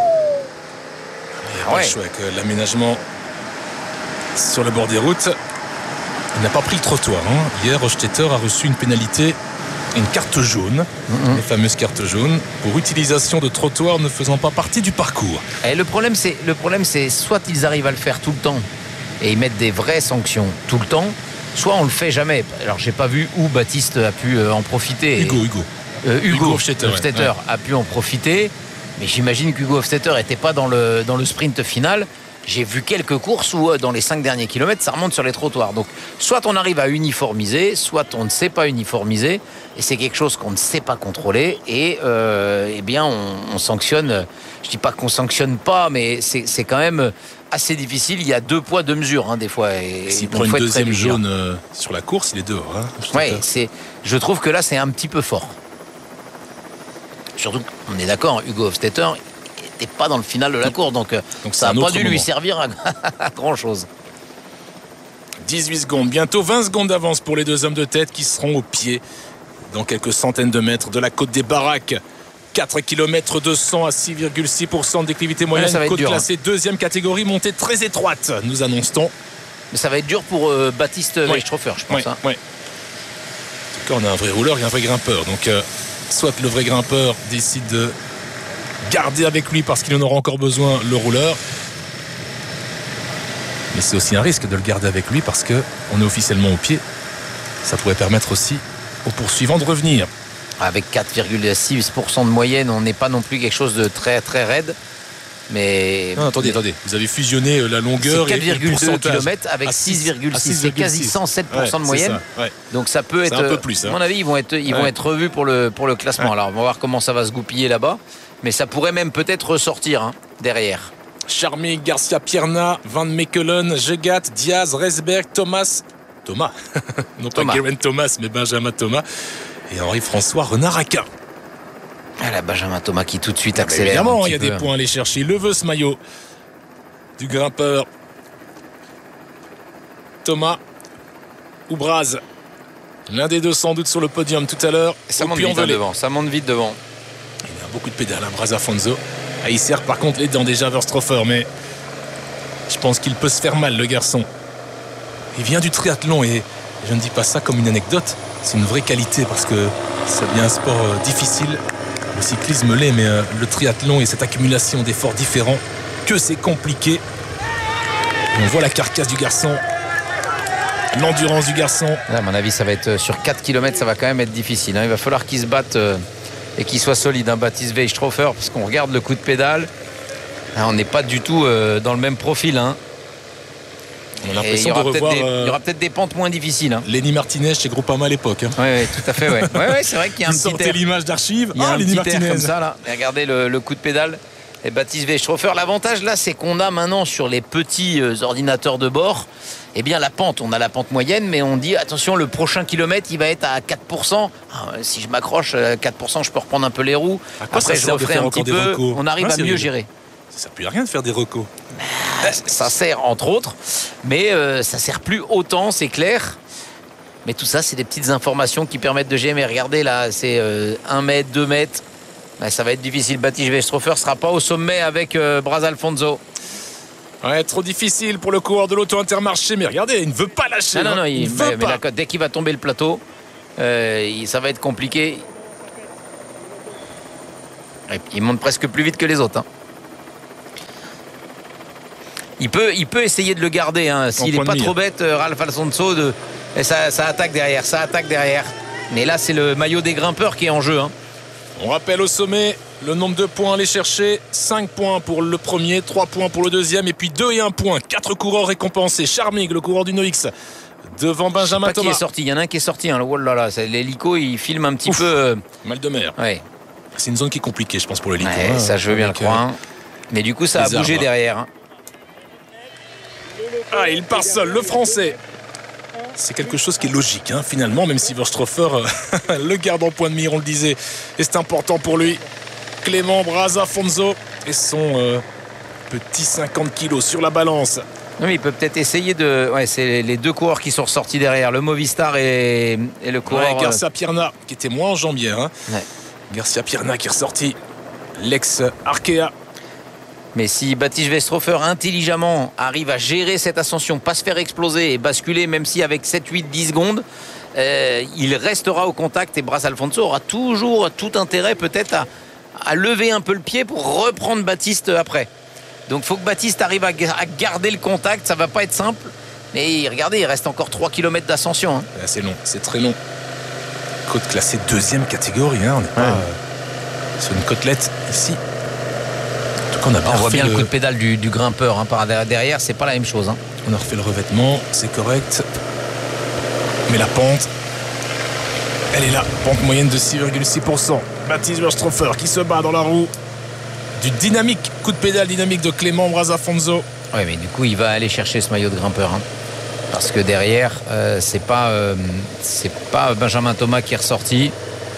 n'y a pas ouais. le choix avec l'aménagement sur le bord des routes. Il n'a pas pris le trottoir. Hein. Hier, Rostetter a reçu une pénalité, une carte jaune, mm-hmm. les fameuses cartes jaunes, pour utilisation de trottoirs ne faisant pas partie du parcours. Et le problème, c'est, le problème, c'est soit ils arrivent à le faire tout le temps et ils mettent des vraies sanctions tout le temps, soit on le fait jamais. Alors, j'ai pas vu où Baptiste a pu en profiter. Hugo, Hugo. Euh, Hugo, Hugo Hofstetter, Hofstetter ouais. a pu en profiter, mais j'imagine qu'Hugo Hofstetter n'était pas dans le, dans le sprint final. J'ai vu quelques courses où dans les cinq derniers kilomètres, ça remonte sur les trottoirs. Donc, soit on arrive à uniformiser, soit on ne sait pas uniformiser, et c'est quelque chose qu'on ne sait pas contrôler, et euh, eh bien, on, on sanctionne. Je dis pas qu'on sanctionne pas, mais c'est, c'est quand même assez difficile. Il y a deux poids, deux mesures, hein, des fois. Et, s'il prend une deuxième jaune euh, sur la course, il est dehors. Hein, ouais, c'est. Je trouve que là, c'est un petit peu fort. Surtout, on est d'accord, Hugo Hofstetter n'était pas dans le final de la course, donc, donc ça n'a pas dû moment. lui servir à, à grand chose. dix-huit secondes, bientôt vingt secondes d'avance pour les deux hommes de tête qui seront au pied dans quelques centaines de mètres de la côte des Baraques. quatre kilomètres deux cents à six virgule six pour cent de déclivité moyenne, ouais, côte dur, classée hein. deuxième catégorie, montée très étroite, nous annonce-t-on. Mais ça va être dur pour euh, Baptiste ouais. Weishofer, je pense. Ouais, hein. ouais. En tout cas, on a un vrai rouleur et un vrai grimpeur, donc euh, soit le vrai grimpeur décide de garder avec lui parce qu'il en aura encore besoin le rouleur, mais c'est aussi un risque de le garder avec lui parce qu'on est officiellement au pied. Ça pourrait permettre aussi aux poursuivants de revenir. Avec quatre virgule six pour cent de moyenne, on n'est pas non plus quelque chose de très très raide. Mais non, attendez, mais... attendez, vous avez fusionné la longueur c'est quatre virgule deux kilomètres avec six virgule six, c'est quasi cent sept pour cent ouais, de moyenne. Ça, ouais. Donc ça peut être, un peu plus, hein. à mon avis, ils vont être, ils ouais. vont être revus pour le, pour le classement. Ouais. Alors on va voir comment ça va se goupiller là-bas. Mais ça pourrait même peut-être ressortir hein, derrière. Charmy, Garcia Pierna, Van Mechelen, Jegat, Diaz, Resberg, Thomas. Thomas non Thomas. Pas Geraint Thomas, mais Benjamin Thomas. Et Henri-François Renard-Aquin. Ah là, Benjamin Thomas qui tout de suite accélère. Évidemment, il y a peu. des points à aller chercher. Le veut ce maillot du grimpeur. Thomas ou Braz. L'un des deux sans doute sur le podium tout à l'heure. Ça monte vite hein, devant. Ça monte vite devant. Il a beaucoup de pédales, hein, Braz Afonso. Ah, il serre par contre les dents déjà Verstroffer, mais je pense qu'il peut se faire mal, le garçon. Il vient du triathlon et je ne dis pas ça comme une anecdote. C'est une vraie qualité parce que ça devient un sport euh, difficile. Le cyclisme l'est, mais euh, le triathlon et cette accumulation d'efforts différents, que c'est compliqué. Et on voit la carcasse du garçon, l'endurance du garçon. À mon avis, ça va être sur quatre kilomètres, ça va quand même être difficile. Hein. Il va falloir qu'il se batte euh, et qu'il soit solide, hein, Baptiste Weishofer, parce qu'on regarde le coup de pédale. Hein, on n'est pas du tout euh, dans le même profil. Hein. On a l'impression de revoir. Des, euh, il y aura peut-être des pentes moins difficiles. Hein. Lenny Martinez chez Groupama à l'époque. Hein. Oui, ouais, tout à fait. Ouais. Ouais, ouais, c'est vrai qu'il y a un Vous petit sortez air. l'image d'archive. Il y a ah, un Lenny petit Martinez air comme ça là. Et regardez le, le coup de pédale. Et Baptiste Weishofer. L'avantage là, c'est qu'on a maintenant sur les petits euh, ordinateurs de bord, eh bien la pente. On a la pente moyenne, mais on dit attention, le prochain kilomètre, il va être à quatre pour cent. Ah, si je m'accroche à quatre pour cent, je peux reprendre un peu les roues. Après, je referai un petit peu. On arrive ah, à mieux rigolo. gérer. Ça sert plus à rien de faire des recos. Ça sert entre autres, mais euh, ça sert plus autant, c'est clair. Mais tout ça, c'est des petites informations qui permettent de gérer. Mais regardez là, c'est euh, un mètre, deux mètres. Ben, ça va être difficile. Baptiste Westrofer ne sera pas au sommet avec euh, Braz Alfonso. Ouais, trop difficile pour le coureur de l'Auto Intermarché. Mais regardez, il ne veut pas lâcher. Non, non, non. Il, il, veut mais, pas. Mais là, dès qu'il va tomber le plateau, euh, il, ça va être compliqué. Et il monte presque plus vite que les autres. Hein. Il peut, il peut essayer de le garder. Hein. S'il n'est pas trop bête, euh, Ralph Alfonso, de, et ça, ça attaque derrière, ça attaque derrière. Mais là, c'est le maillot des grimpeurs qui est en jeu. Hein. On rappelle au sommet le nombre de points à aller chercher. cinq points pour le premier, trois points pour le deuxième, et puis deux et un point. quatre coureurs récompensés. Charmig, le coureur du Noix, devant Benjamin Thomas. Qui est sorti. Il y en a un qui est sorti. Hein. Oh là là, l'hélico, il filme un petit Ouf. peu. Euh... Mal de mer. Ouais. C'est une zone qui est compliquée, je pense, pour l'hélico. Ouais, hein, ça, je veux bien le croire. Hein. Mais du coup, ça a bougé arbres. derrière. Hein. Ah, il part seul, le Français. C'est quelque chose qui est logique, hein, finalement, même si Westrofer euh, le garde en point de mire, on le disait. Et c'est important pour lui. Clément Braz Alfonso et son euh, petit cinquante kilos sur la balance. Non, mais il peut peut-être essayer de... Ouais, c'est les deux coureurs qui sont ressortis derrière, le Movistar et, et le coureur... Ouais, Garcia Pierna, qui était moins en jambière. Hein. Ouais. Garcia Pierna qui est ressorti, l'ex-Arkea. Mais si Baptiste Westrofer intelligemment arrive à gérer cette ascension, pas se faire exploser et basculer, même si avec sept, huit, dix secondes, euh, il restera au contact et Braz Alfonso aura toujours tout intérêt peut-être à, à lever un peu le pied pour reprendre Baptiste après. Donc il faut que Baptiste arrive à, à garder le contact, ça va pas être simple. Mais regardez, il reste encore trois kilomètres d'ascension. Hein. C'est long, c'est très long. Côte classée deuxième catégorie, hein. On n'est pas ouais. euh, sur une côtelette ici. On, a on voit bien le... le coup de pédale du, du grimpeur hein, par derrière, c'est pas la même chose. Hein. On a refait le revêtement, c'est correct. Mais la pente, elle est là. Pente moyenne de six virgule six pour cent. Baptiste Westrofer qui se bat dans la roue. Du dynamique, coup de pédale dynamique de Clément Braz Alfonso. Oui, mais du coup, il va aller chercher ce maillot de grimpeur. Hein. Parce que derrière, euh, c'est pas, euh, c'est pas Benjamin Thomas qui est ressorti.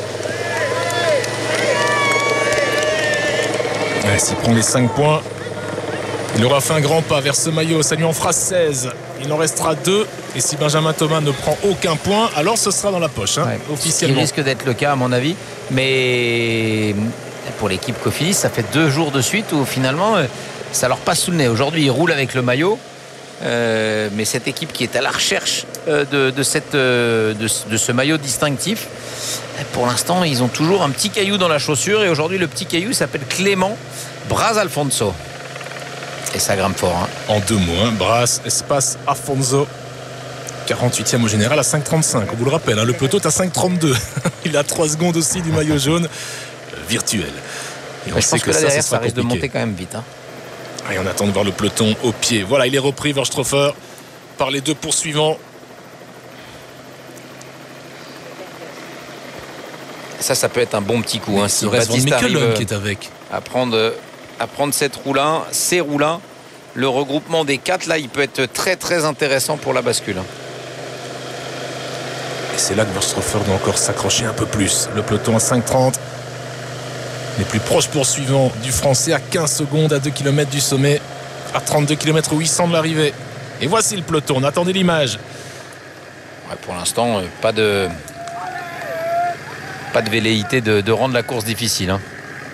S'il prend les cinq points, il aura fait un grand pas vers ce maillot. Ça lui en fera seize. Il en restera deux. Et si Benjamin Thomas ne prend aucun point, alors ce sera dans la poche, hein, ouais, officiellement. Il risque d'être le cas, à mon avis. Mais pour l'équipe Cofidis, ça fait deux jours de suite où finalement, ça leur passe sous le nez. Aujourd'hui, ils roulent avec le maillot. Euh, mais cette équipe qui est à la recherche de, de, cette, de, de ce maillot distinctif, pour l'instant, ils ont toujours un petit caillou dans la chaussure. Et aujourd'hui, le petit caillou s'appelle Clément Braz Alfonso. Et ça grimpe fort. Hein. En deux mots, hein. Braz, espace, Alfonso. quarante-huitième au général à cinq trente-cinq. On vous le rappelle, hein, le peloton est à cinq trente-deux. Il a trois secondes aussi du maillot jaune euh, virtuel. Et on je sait pense que, que là, ça, derrière, ça, ça risque compliqué. de monter quand même vite. Hein. Et on attend de voir le peloton au pied. Voilà, il est repris, Westrofer, par les deux poursuivants. Ça, ça peut être un bon petit coup. Hein, si Baptiste arrive qui est avec. À prendre, à prendre cette roue-là, ces roues-là, le regroupement des quatre, là, il peut être très, très intéressant pour la bascule. Et c'est là que Westrofer doit encore s'accrocher un peu plus. Le peloton à cinq trente. Les plus proches poursuivants du Français à quinze secondes, à deux kilomètres du sommet, à trente-deux kilomètres huit cents de l'arrivée. Et voici le peloton. Attendez l'image. Ouais, pour l'instant, pas de... Pas de velléité de, de rendre la course difficile. Hein.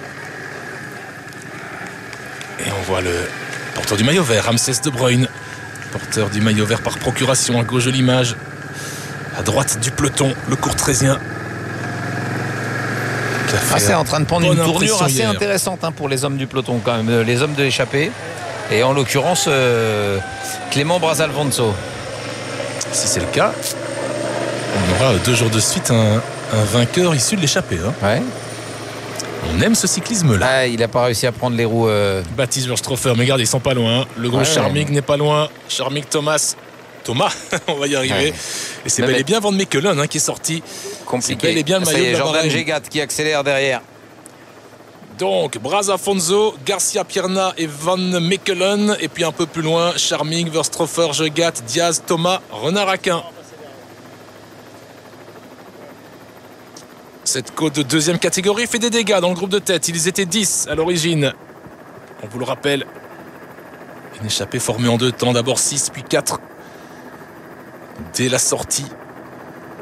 Et on voit le porteur du maillot vert, Ramsès De Bruyne. Porteur du maillot vert par procuration, à gauche de l'image. À droite du peloton, le courtrézien. Ah, c'est en train de prendre une tournure assez hier. intéressante hein, pour les hommes du peloton, quand même, les hommes de l'échappée. Et en l'occurrence, euh, Clément Braz Alfonso. Si c'est le cas, on aura deux jours de suite un. Un vainqueur issu de l'échappée. Hein. Ouais. On aime ce cyclisme-là. Ah, il n'a pas réussi à prendre les roues. Euh... Baptiste Westrofer, mais regarde, ils sont pas loin. Hein. Le gros ouais, Charmig ouais. n'est pas loin. Charmig Thomas. Thomas, on va y arriver. Ouais. Et c'est bel mais... et bien Van Mechelen hein, qui est sorti. Compliqué. C'est bel et bien le maillot de Jordan Gégat qui accélère derrière. Donc, Braz Alfonso, Garcia Pierna et Van Mechelen. Et puis un peu plus loin, Charmig, Westrofer, Gégat, Diaz, Thomas, Renard Aquin. Cette côte de deuxième catégorie fait des dégâts dans le groupe de tête. Ils étaient dix à l'origine. On vous le rappelle. Une échappée formée en deux temps. D'abord six, puis quatre. Dès la sortie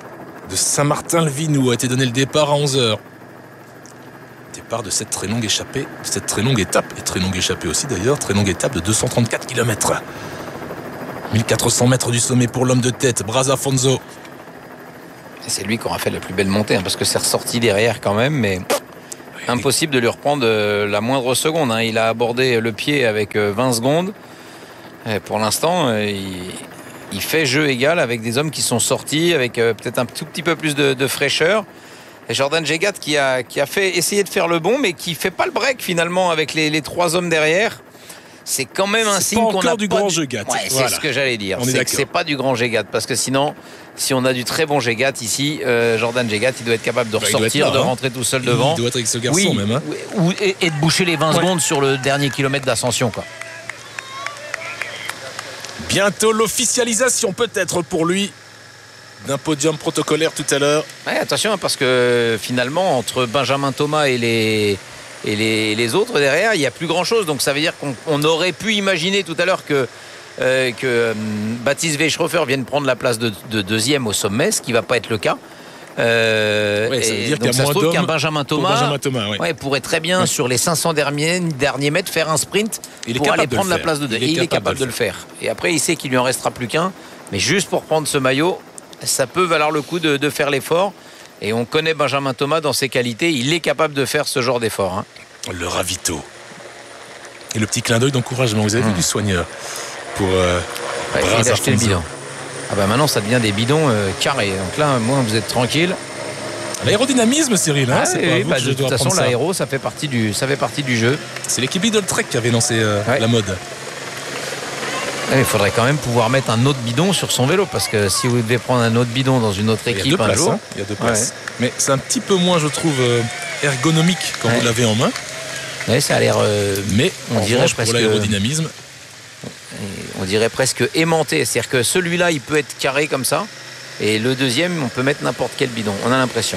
de Saint-Martin-le-Vinou a été donné le départ à onze heures. Départ de cette très longue échappée, de cette très longue étape, et très longue échappée aussi d'ailleurs, très longue étape de deux cent trente-quatre kilomètres. mille quatre cents mètres du sommet pour l'homme de tête, Braz Afonso. C'est lui qui aura fait la plus belle montée, hein, parce que c'est ressorti derrière quand même, mais impossible de lui reprendre la moindre seconde. Hein. Il a abordé le pied avec vingt secondes. Et pour l'instant, il, il fait jeu égal avec des hommes qui sont sortis, avec peut-être un tout petit peu plus de, de fraîcheur. Et Jordan Jegat qui a, qui a fait essayer de faire le bon, mais qui ne fait pas le break finalement avec les, les trois hommes derrière. C'est quand même un signe qu'on a du pas grand du... Jegat. Ouais, voilà. C'est ce que j'allais dire. On c'est est que c'est pas du grand Jegat, parce que sinon, si on a du très bon Jegat ici, euh, Jordan Jegat, il doit être capable de ressortir, là, de rentrer tout seul devant. Il doit être avec ce garçon oui, même. Hein. Ou, et, et de boucher les vingt ouais. secondes sur le dernier kilomètre d'ascension, quoi. Bientôt l'officialisation peut-être pour lui d'un podium protocolaire tout à l'heure. Ouais, attention, parce que finalement, entre Benjamin Thomas et les... Et les, les autres derrière, il n'y a plus grand chose. Donc ça veut dire qu'on on aurait pu imaginer tout à l'heure que, euh, que euh, Baptiste Weisschhofer vienne prendre la place de, de deuxième au sommet, ce qui ne va pas être le cas. Euh, ouais, ça veut dire donc qu'il y a ça moins se trouve qu'un d'hommes Benjamin Thomas, Benjamin Thomas ouais. Ouais, pourrait très bien ouais. sur les cinq cents derniers, derniers mètres faire un sprint il pour aller prendre la place de deux. Il et est il capable est capable de le faire. faire. Et après, il sait qu'il lui en restera plus qu'un. Mais juste pour prendre ce maillot, ça peut valoir le coup de, de faire l'effort. Et on connaît Benjamin Thomas dans ses qualités. Il est capable de faire ce genre d'effort. Hein. Le ravito. Et le petit clin d'œil d'encouragement. Vous avez mmh. vu du soigneur pour euh, ouais, Braz acheter le bidon. Ah bah maintenant ça devient des bidons euh, carrés. Donc là, moi, vous êtes tranquille. L'aérodynamisme, Cyril. Hein, ah, c'est oui, pas oui, vous bah, que je de toute façon, l'aéro, ça fait partie du, ça fait partie du jeu. C'est l'équipe Lidl Trek qui avait lancé euh, ouais. la mode. Il faudrait quand même pouvoir mettre un autre bidon sur son vélo, parce que si vous devez prendre un autre bidon dans une autre équipe, il y a deux un places, jour, hein. Il y a deux places. Ouais. Mais c'est un petit peu moins, je trouve, euh, ergonomique quand ouais. vous l'avez en main. Oui, ça a l'air. Euh, mais on dirait presque pour l'aérodynamisme. On dirait presque aimanté. C'est-à-dire que celui-là, il peut être carré comme ça, et le deuxième, on peut mettre n'importe quel bidon. On a l'impression.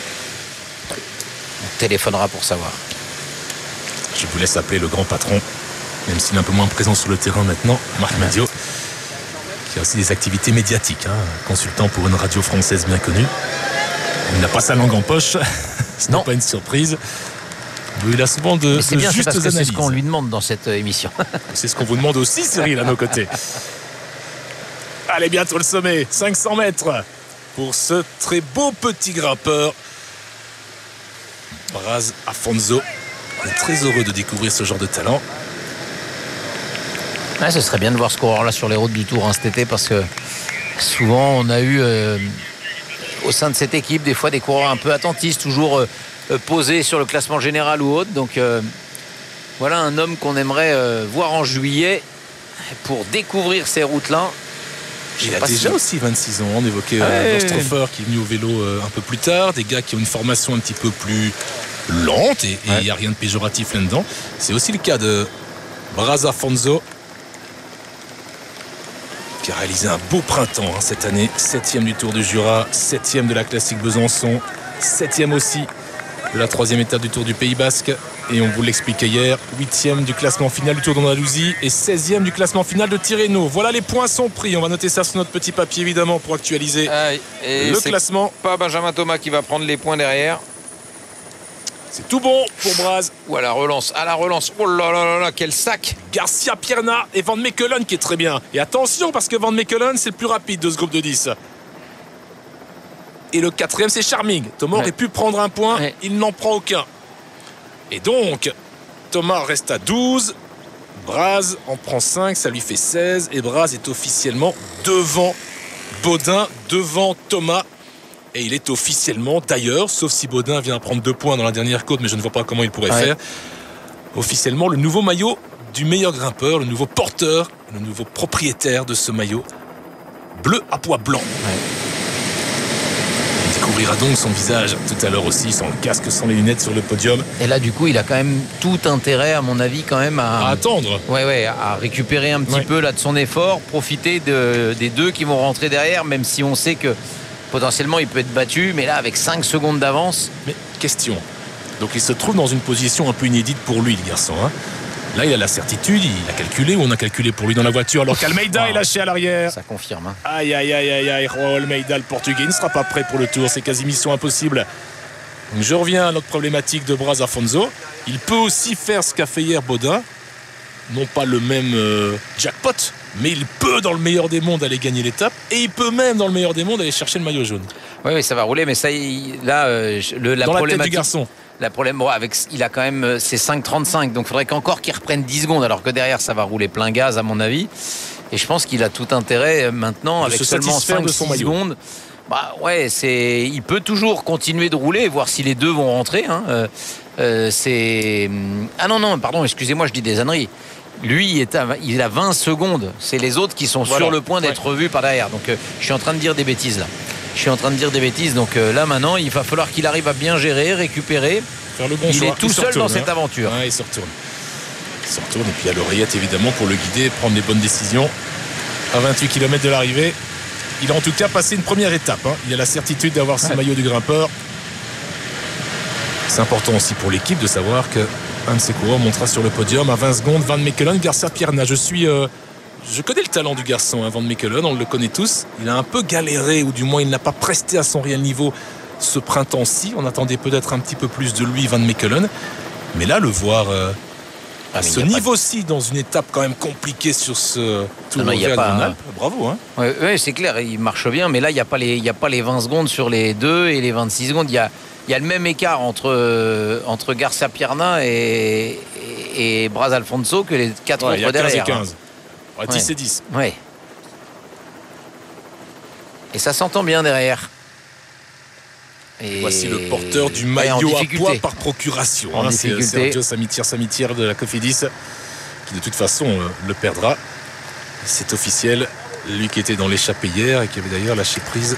On téléphonera pour savoir. Je vous laisse appeler le grand patron, même s'il est un peu moins présent sur le terrain maintenant, Marc ouais. Madio, qui a aussi des activités médiatiques, hein, consultant pour une radio française bien connue. Il n'a pas sa langue en poche, ce n'est pas une surprise. Il a souvent de, c'est de bien, justes c'est parce que analyses. C'est ce qu'on lui demande dans cette émission. C'est ce qu'on vous demande aussi, Cyril, à nos côtés. Allez, bientôt le sommet, cinq cents mètres pour ce très beau petit grimpeur. Braz Afonso. On est très heureux de découvrir ce genre de talent. Ouais, ce serait bien de voir ce coureur-là sur les routes du Tour hein, cet été, parce que souvent on a eu euh, au sein de cette équipe des fois des coureurs un peu attentistes, toujours euh, posés sur le classement général ou autre. Donc euh, voilà un homme qu'on aimerait euh, voir en juillet pour découvrir ces routes-là. Il a déjà si... aussi vingt-six ans. On évoquait euh, ouais, Dorsthofer qui est venu au vélo euh, un peu plus tard, des gars qui ont une formation un petit peu plus lente et il ouais. n'y a rien de péjoratif là-dedans. C'est aussi le cas de Braz Afonso, qui a réalisé un beau printemps hein, cette année. Septième du Tour du Jura, septième de la Classique Besançon, septième aussi de la troisième étape du Tour du Pays Basque. Et on vous l'expliquait hier, huitième du classement final du Tour d'Andalousie et seizième du classement final de Tirreno. Voilà, les points sont pris. On va noter ça sur notre petit papier évidemment pour actualiser ah, et le classement. Pas Benjamin Thomas qui va prendre les points derrière. C'est tout bon pour Braz. Ou à la relance, à la relance. Oh là là là là, quel sac. Garcia Pierna et Van Mechelen qui est très bien. Et attention parce que Van Mechelen c'est le plus rapide de ce groupe de dix. Et le quatrième c'est Charming. Thomas ouais. aurait pu prendre un point, ouais. il n'en prend aucun. Et donc Thomas reste à douze. Braz en prend cinq, ça lui fait seize. Et Braz est officiellement devant Baudin, devant Thomas. Et il est officiellement, d'ailleurs, sauf si Baudin vient prendre deux points dans la dernière côte, mais je ne vois pas comment il pourrait ouais. faire, officiellement le nouveau maillot du meilleur grimpeur, le nouveau porteur, le nouveau propriétaire de ce maillot bleu à pois blanc. Ouais. On découvrira donc son visage tout à l'heure aussi, sans le casque, sans les lunettes sur le podium. Et là, du coup, il a quand même tout intérêt, à mon avis, quand même à, à attendre. Ouais, ouais, à récupérer un petit ouais. peu là de son effort, profiter de, des deux qui vont rentrer derrière, même si on sait que potentiellement il peut être battu, mais là avec cinq secondes d'avance. Mais question, donc il se trouve dans une position un peu inédite pour lui, le garçon, hein. Là, il a la certitude, il a calculé, ou on a calculé pour lui dans la voiture, alors qu'Almeida wow. est lâché à l'arrière. Ça confirme. Hein. Aïe, aïe, aïe, aïe, aïe, oh, Almeida, le Portugais, il ne sera pas prêt pour le tour, c'est quasi mission impossible. Donc, je reviens à notre problématique de Braz Afonso. Il peut aussi faire ce qu'a fait hier Baudin. Non pas le même euh, jackpot, mais il peut, dans le meilleur des mondes, aller gagner l'étape. Et il peut même, dans le meilleur des mondes, aller chercher le maillot jaune. Oui, oui, ça va rouler, mais ça, il, là, euh, le, la dans problématique... la tête du garçon. La problème, bon, avec, il a quand même ses cinq trente-cinq, donc il faudrait qu'encore qu'il reprenne dix secondes, alors que derrière ça va rouler plein gaz à mon avis. Et je pense qu'il a tout intérêt maintenant, de avec seulement cinq six secondes. Bah ouais, c'est, il peut toujours continuer de rouler, voir si les deux vont rentrer. Hein. Euh, euh, c'est ah non non, pardon, excusez-moi, je dis des âneries. Lui, il, est à, il a vingt secondes. C'est les autres qui sont voilà. sur le point d'être ouais. revus par derrière. Donc, euh, je suis en train de dire des bêtises là. Je suis en train de dire des bêtises. Donc euh, là, maintenant, il va falloir qu'il arrive à bien gérer, récupérer. Faire le bon il choix. est tout il seul retourne, dans hein. cette aventure. Ouais, il se retourne. Il se retourne. Et puis, il y a l'oreillette, évidemment, pour le guider, prendre les bonnes décisions. À vingt-huit kilomètres de l'arrivée. Il a en tout cas passé une première étape. Hein. Il a la certitude d'avoir ce ouais. maillot du grimpeur. C'est important aussi pour l'équipe de savoir que un de ses coureurs montera sur le podium à vingt secondes. Van Mechelen, Garcia Pierna. Je suis, euh, je connais le talent du garçon, hein, Van Mechelen, on le connaît tous. Il a un peu galéré, ou du moins il n'a pas presté à son réel niveau ce printemps-ci. On attendait peut-être un petit peu plus de lui, Van Mechelen. Mais là, le voir euh, à ah, ce niveau-ci, dans une étape quand même compliquée sur ce Tour de Rhône-Alpes, bravo. Hein. Oui, ouais, c'est clair, il marche bien, mais là, il n'y a, a pas les vingt secondes sur les deux et les vingt-six secondes. Il y a Il y a le même écart entre, euh, entre Garcia Pierna et, et, et Braz Afonso que les quatre ouais, autres derrière. quinze et quinze. Hein. Ouais, dix ouais. et dix. Ouais. Et ça s'entend bien derrière. Et voici le porteur du maillot à poids par procuration. Hein, c'est Sergio Samitier Samitier de la Cofidis qui de toute façon euh, le perdra. C'est officiel. Lui qui était dans l'échappée hier et qui avait d'ailleurs lâché prise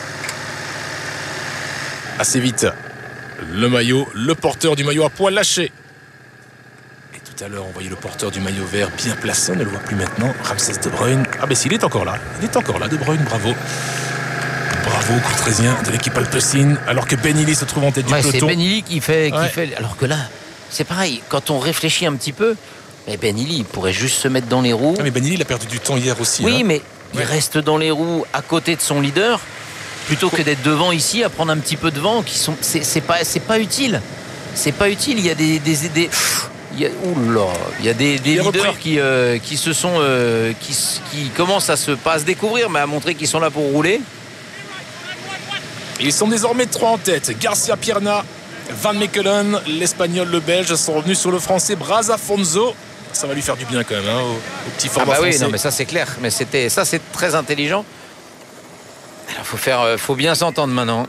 assez vite. Le maillot, le porteur du maillot à poids lâché. Et tout à l'heure, on voyait le porteur du maillot vert bien placé. On ne le voit plus maintenant. Ramsès De Bruyne. Ah ben s'il est encore là. Il est encore là, De Bruyne, bravo. Bravo, courtraisien de l'équipe Alpecin. Alors que Ben Illy se trouve en tête du ouais, peloton. C'est Ben Illy qui fait, qui ouais. fait... Alors que là, c'est pareil. Quand on réfléchit un petit peu, mais Ben Illy, il pourrait juste se mettre dans les roues. Ah mais Ben Illy, il a perdu du temps hier aussi. Oui, hein. mais ouais. il reste dans les roues à côté de son leader. Plutôt que d'être devant ici, à prendre un petit peu de vent, qui sont, c'est, c'est pas, c'est pas utile. C'est pas utile. Il y a des, des, des il y a, oula, il y a des, des leaders qui, euh, qui se sont, euh, qui, qui commencent à se pas à se découvrir, mais à montrer qu'ils sont là pour rouler. Ils sont désormais trois en tête. Garcia Pierna, Van Mechelen, l'Espagnol, le Belge sont revenus sur le Français Braz Afonso. Ça va lui faire du bien quand même, hein, au, au petit format ah bah français. Oui, non, mais ça c'est clair. Mais c'était, ça c'est très intelligent. Il faut, faire, faut bien s'entendre maintenant.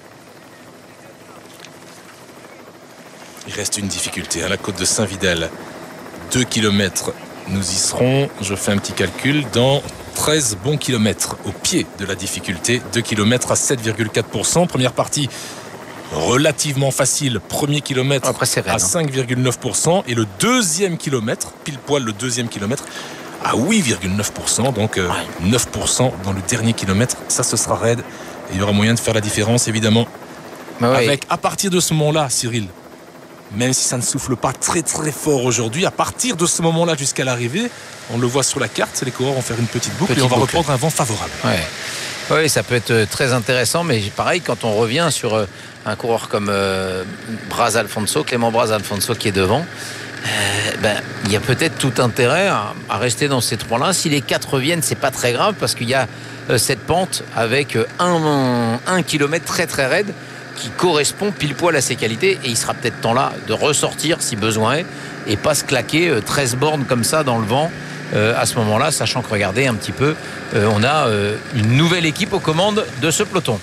Il reste une difficulté à la côte de Saint-Vidal. deux kilomètres, nous y serons. Je fais un petit calcul. Dans treize bons kilomètres au pied de la difficulté. deux kilomètres à sept virgule quatre pour cent. Première partie relativement facile. Premier kilomètre Après, c'est à cinq virgule neuf pour cent. Et le deuxième kilomètre, pile poil le deuxième kilomètre, à huit virgule neuf pour cent, donc euh, ouais. neuf pour cent dans le dernier kilomètre. Ça, ce sera raide. Et il y aura moyen de faire la différence, évidemment. Ouais. Avec, à partir de ce moment-là, Cyril, même si ça ne souffle pas très très fort aujourd'hui, à partir de ce moment-là jusqu'à l'arrivée, on le voit sur la carte, les coureurs vont faire une petite boucle petite et on va boucle. reprendre un vent favorable. Ouais. Oui, ça peut être très intéressant, mais pareil, quand on revient sur un coureur comme euh, Braz Afonso, Clément Braz Afonso qui est devant, Euh, ben, il y a peut-être tout intérêt à, à rester dans ces trois-là. Si les quatre reviennent, c'est pas très grave parce qu'il y a euh, cette pente avec un, un kilomètre très très raide qui correspond pile poil à ses qualités et il sera peut-être temps là de ressortir si besoin est et pas se claquer euh, treize bornes comme ça dans le vent euh, à ce moment-là, sachant que regardez un petit peu, euh, on a euh, une nouvelle équipe aux commandes de ce peloton.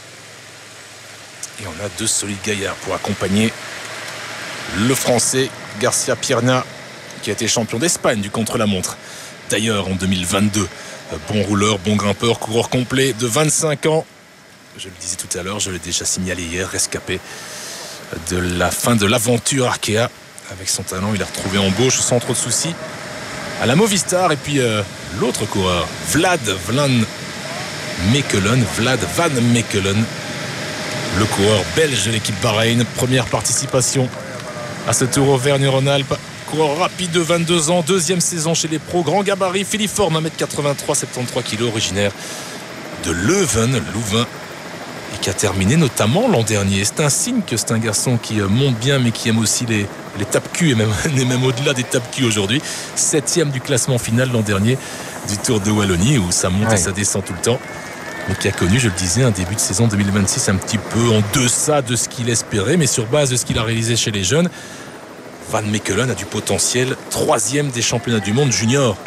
Et on a deux solides gaillards pour accompagner le Français Garcia Pierna, qui a été champion d'Espagne du contre-la-montre. D'ailleurs, en deux mille vingt-deux, bon rouleur, bon grimpeur, coureur complet de vingt-cinq ans. Je le disais tout à l'heure, je l'ai déjà signalé hier, rescapé de la fin de l'aventure Arkea. Avec son talent, il a retrouvé embauche sans trop de soucis à la Movistar. Et puis euh, l'autre coureur, Vlad Van Mechelen, Vlad Van Mechelen, le coureur belge de l'équipe Bahreïn. Première participation à ce Tour Auvergne-Rhône-Alpes coureur rapide de vingt-deux ans, deuxième saison chez les pros, grand gabarit, filiforme, un mètre quatre-vingt-trois, soixante-treize kilos, originaire de Leuven, Louvain, et qui a terminé notamment l'an dernier. C'est un signe que c'est un garçon qui monte bien, mais qui aime aussi les, les tapes-culs, et même, et même au-delà des tapes-culs aujourd'hui. Septième du classement final l'an dernier du Tour de Wallonie, où ça monte ouais. et ça descend tout le temps. Mais qui a connu, je le disais, un début de saison deux mille vingt-six un petit peu en deçà de ce qu'il espérait, mais sur base de ce qu'il a réalisé chez les jeunes. Van Mechelen a du potentiel, troisième des championnats du monde junior.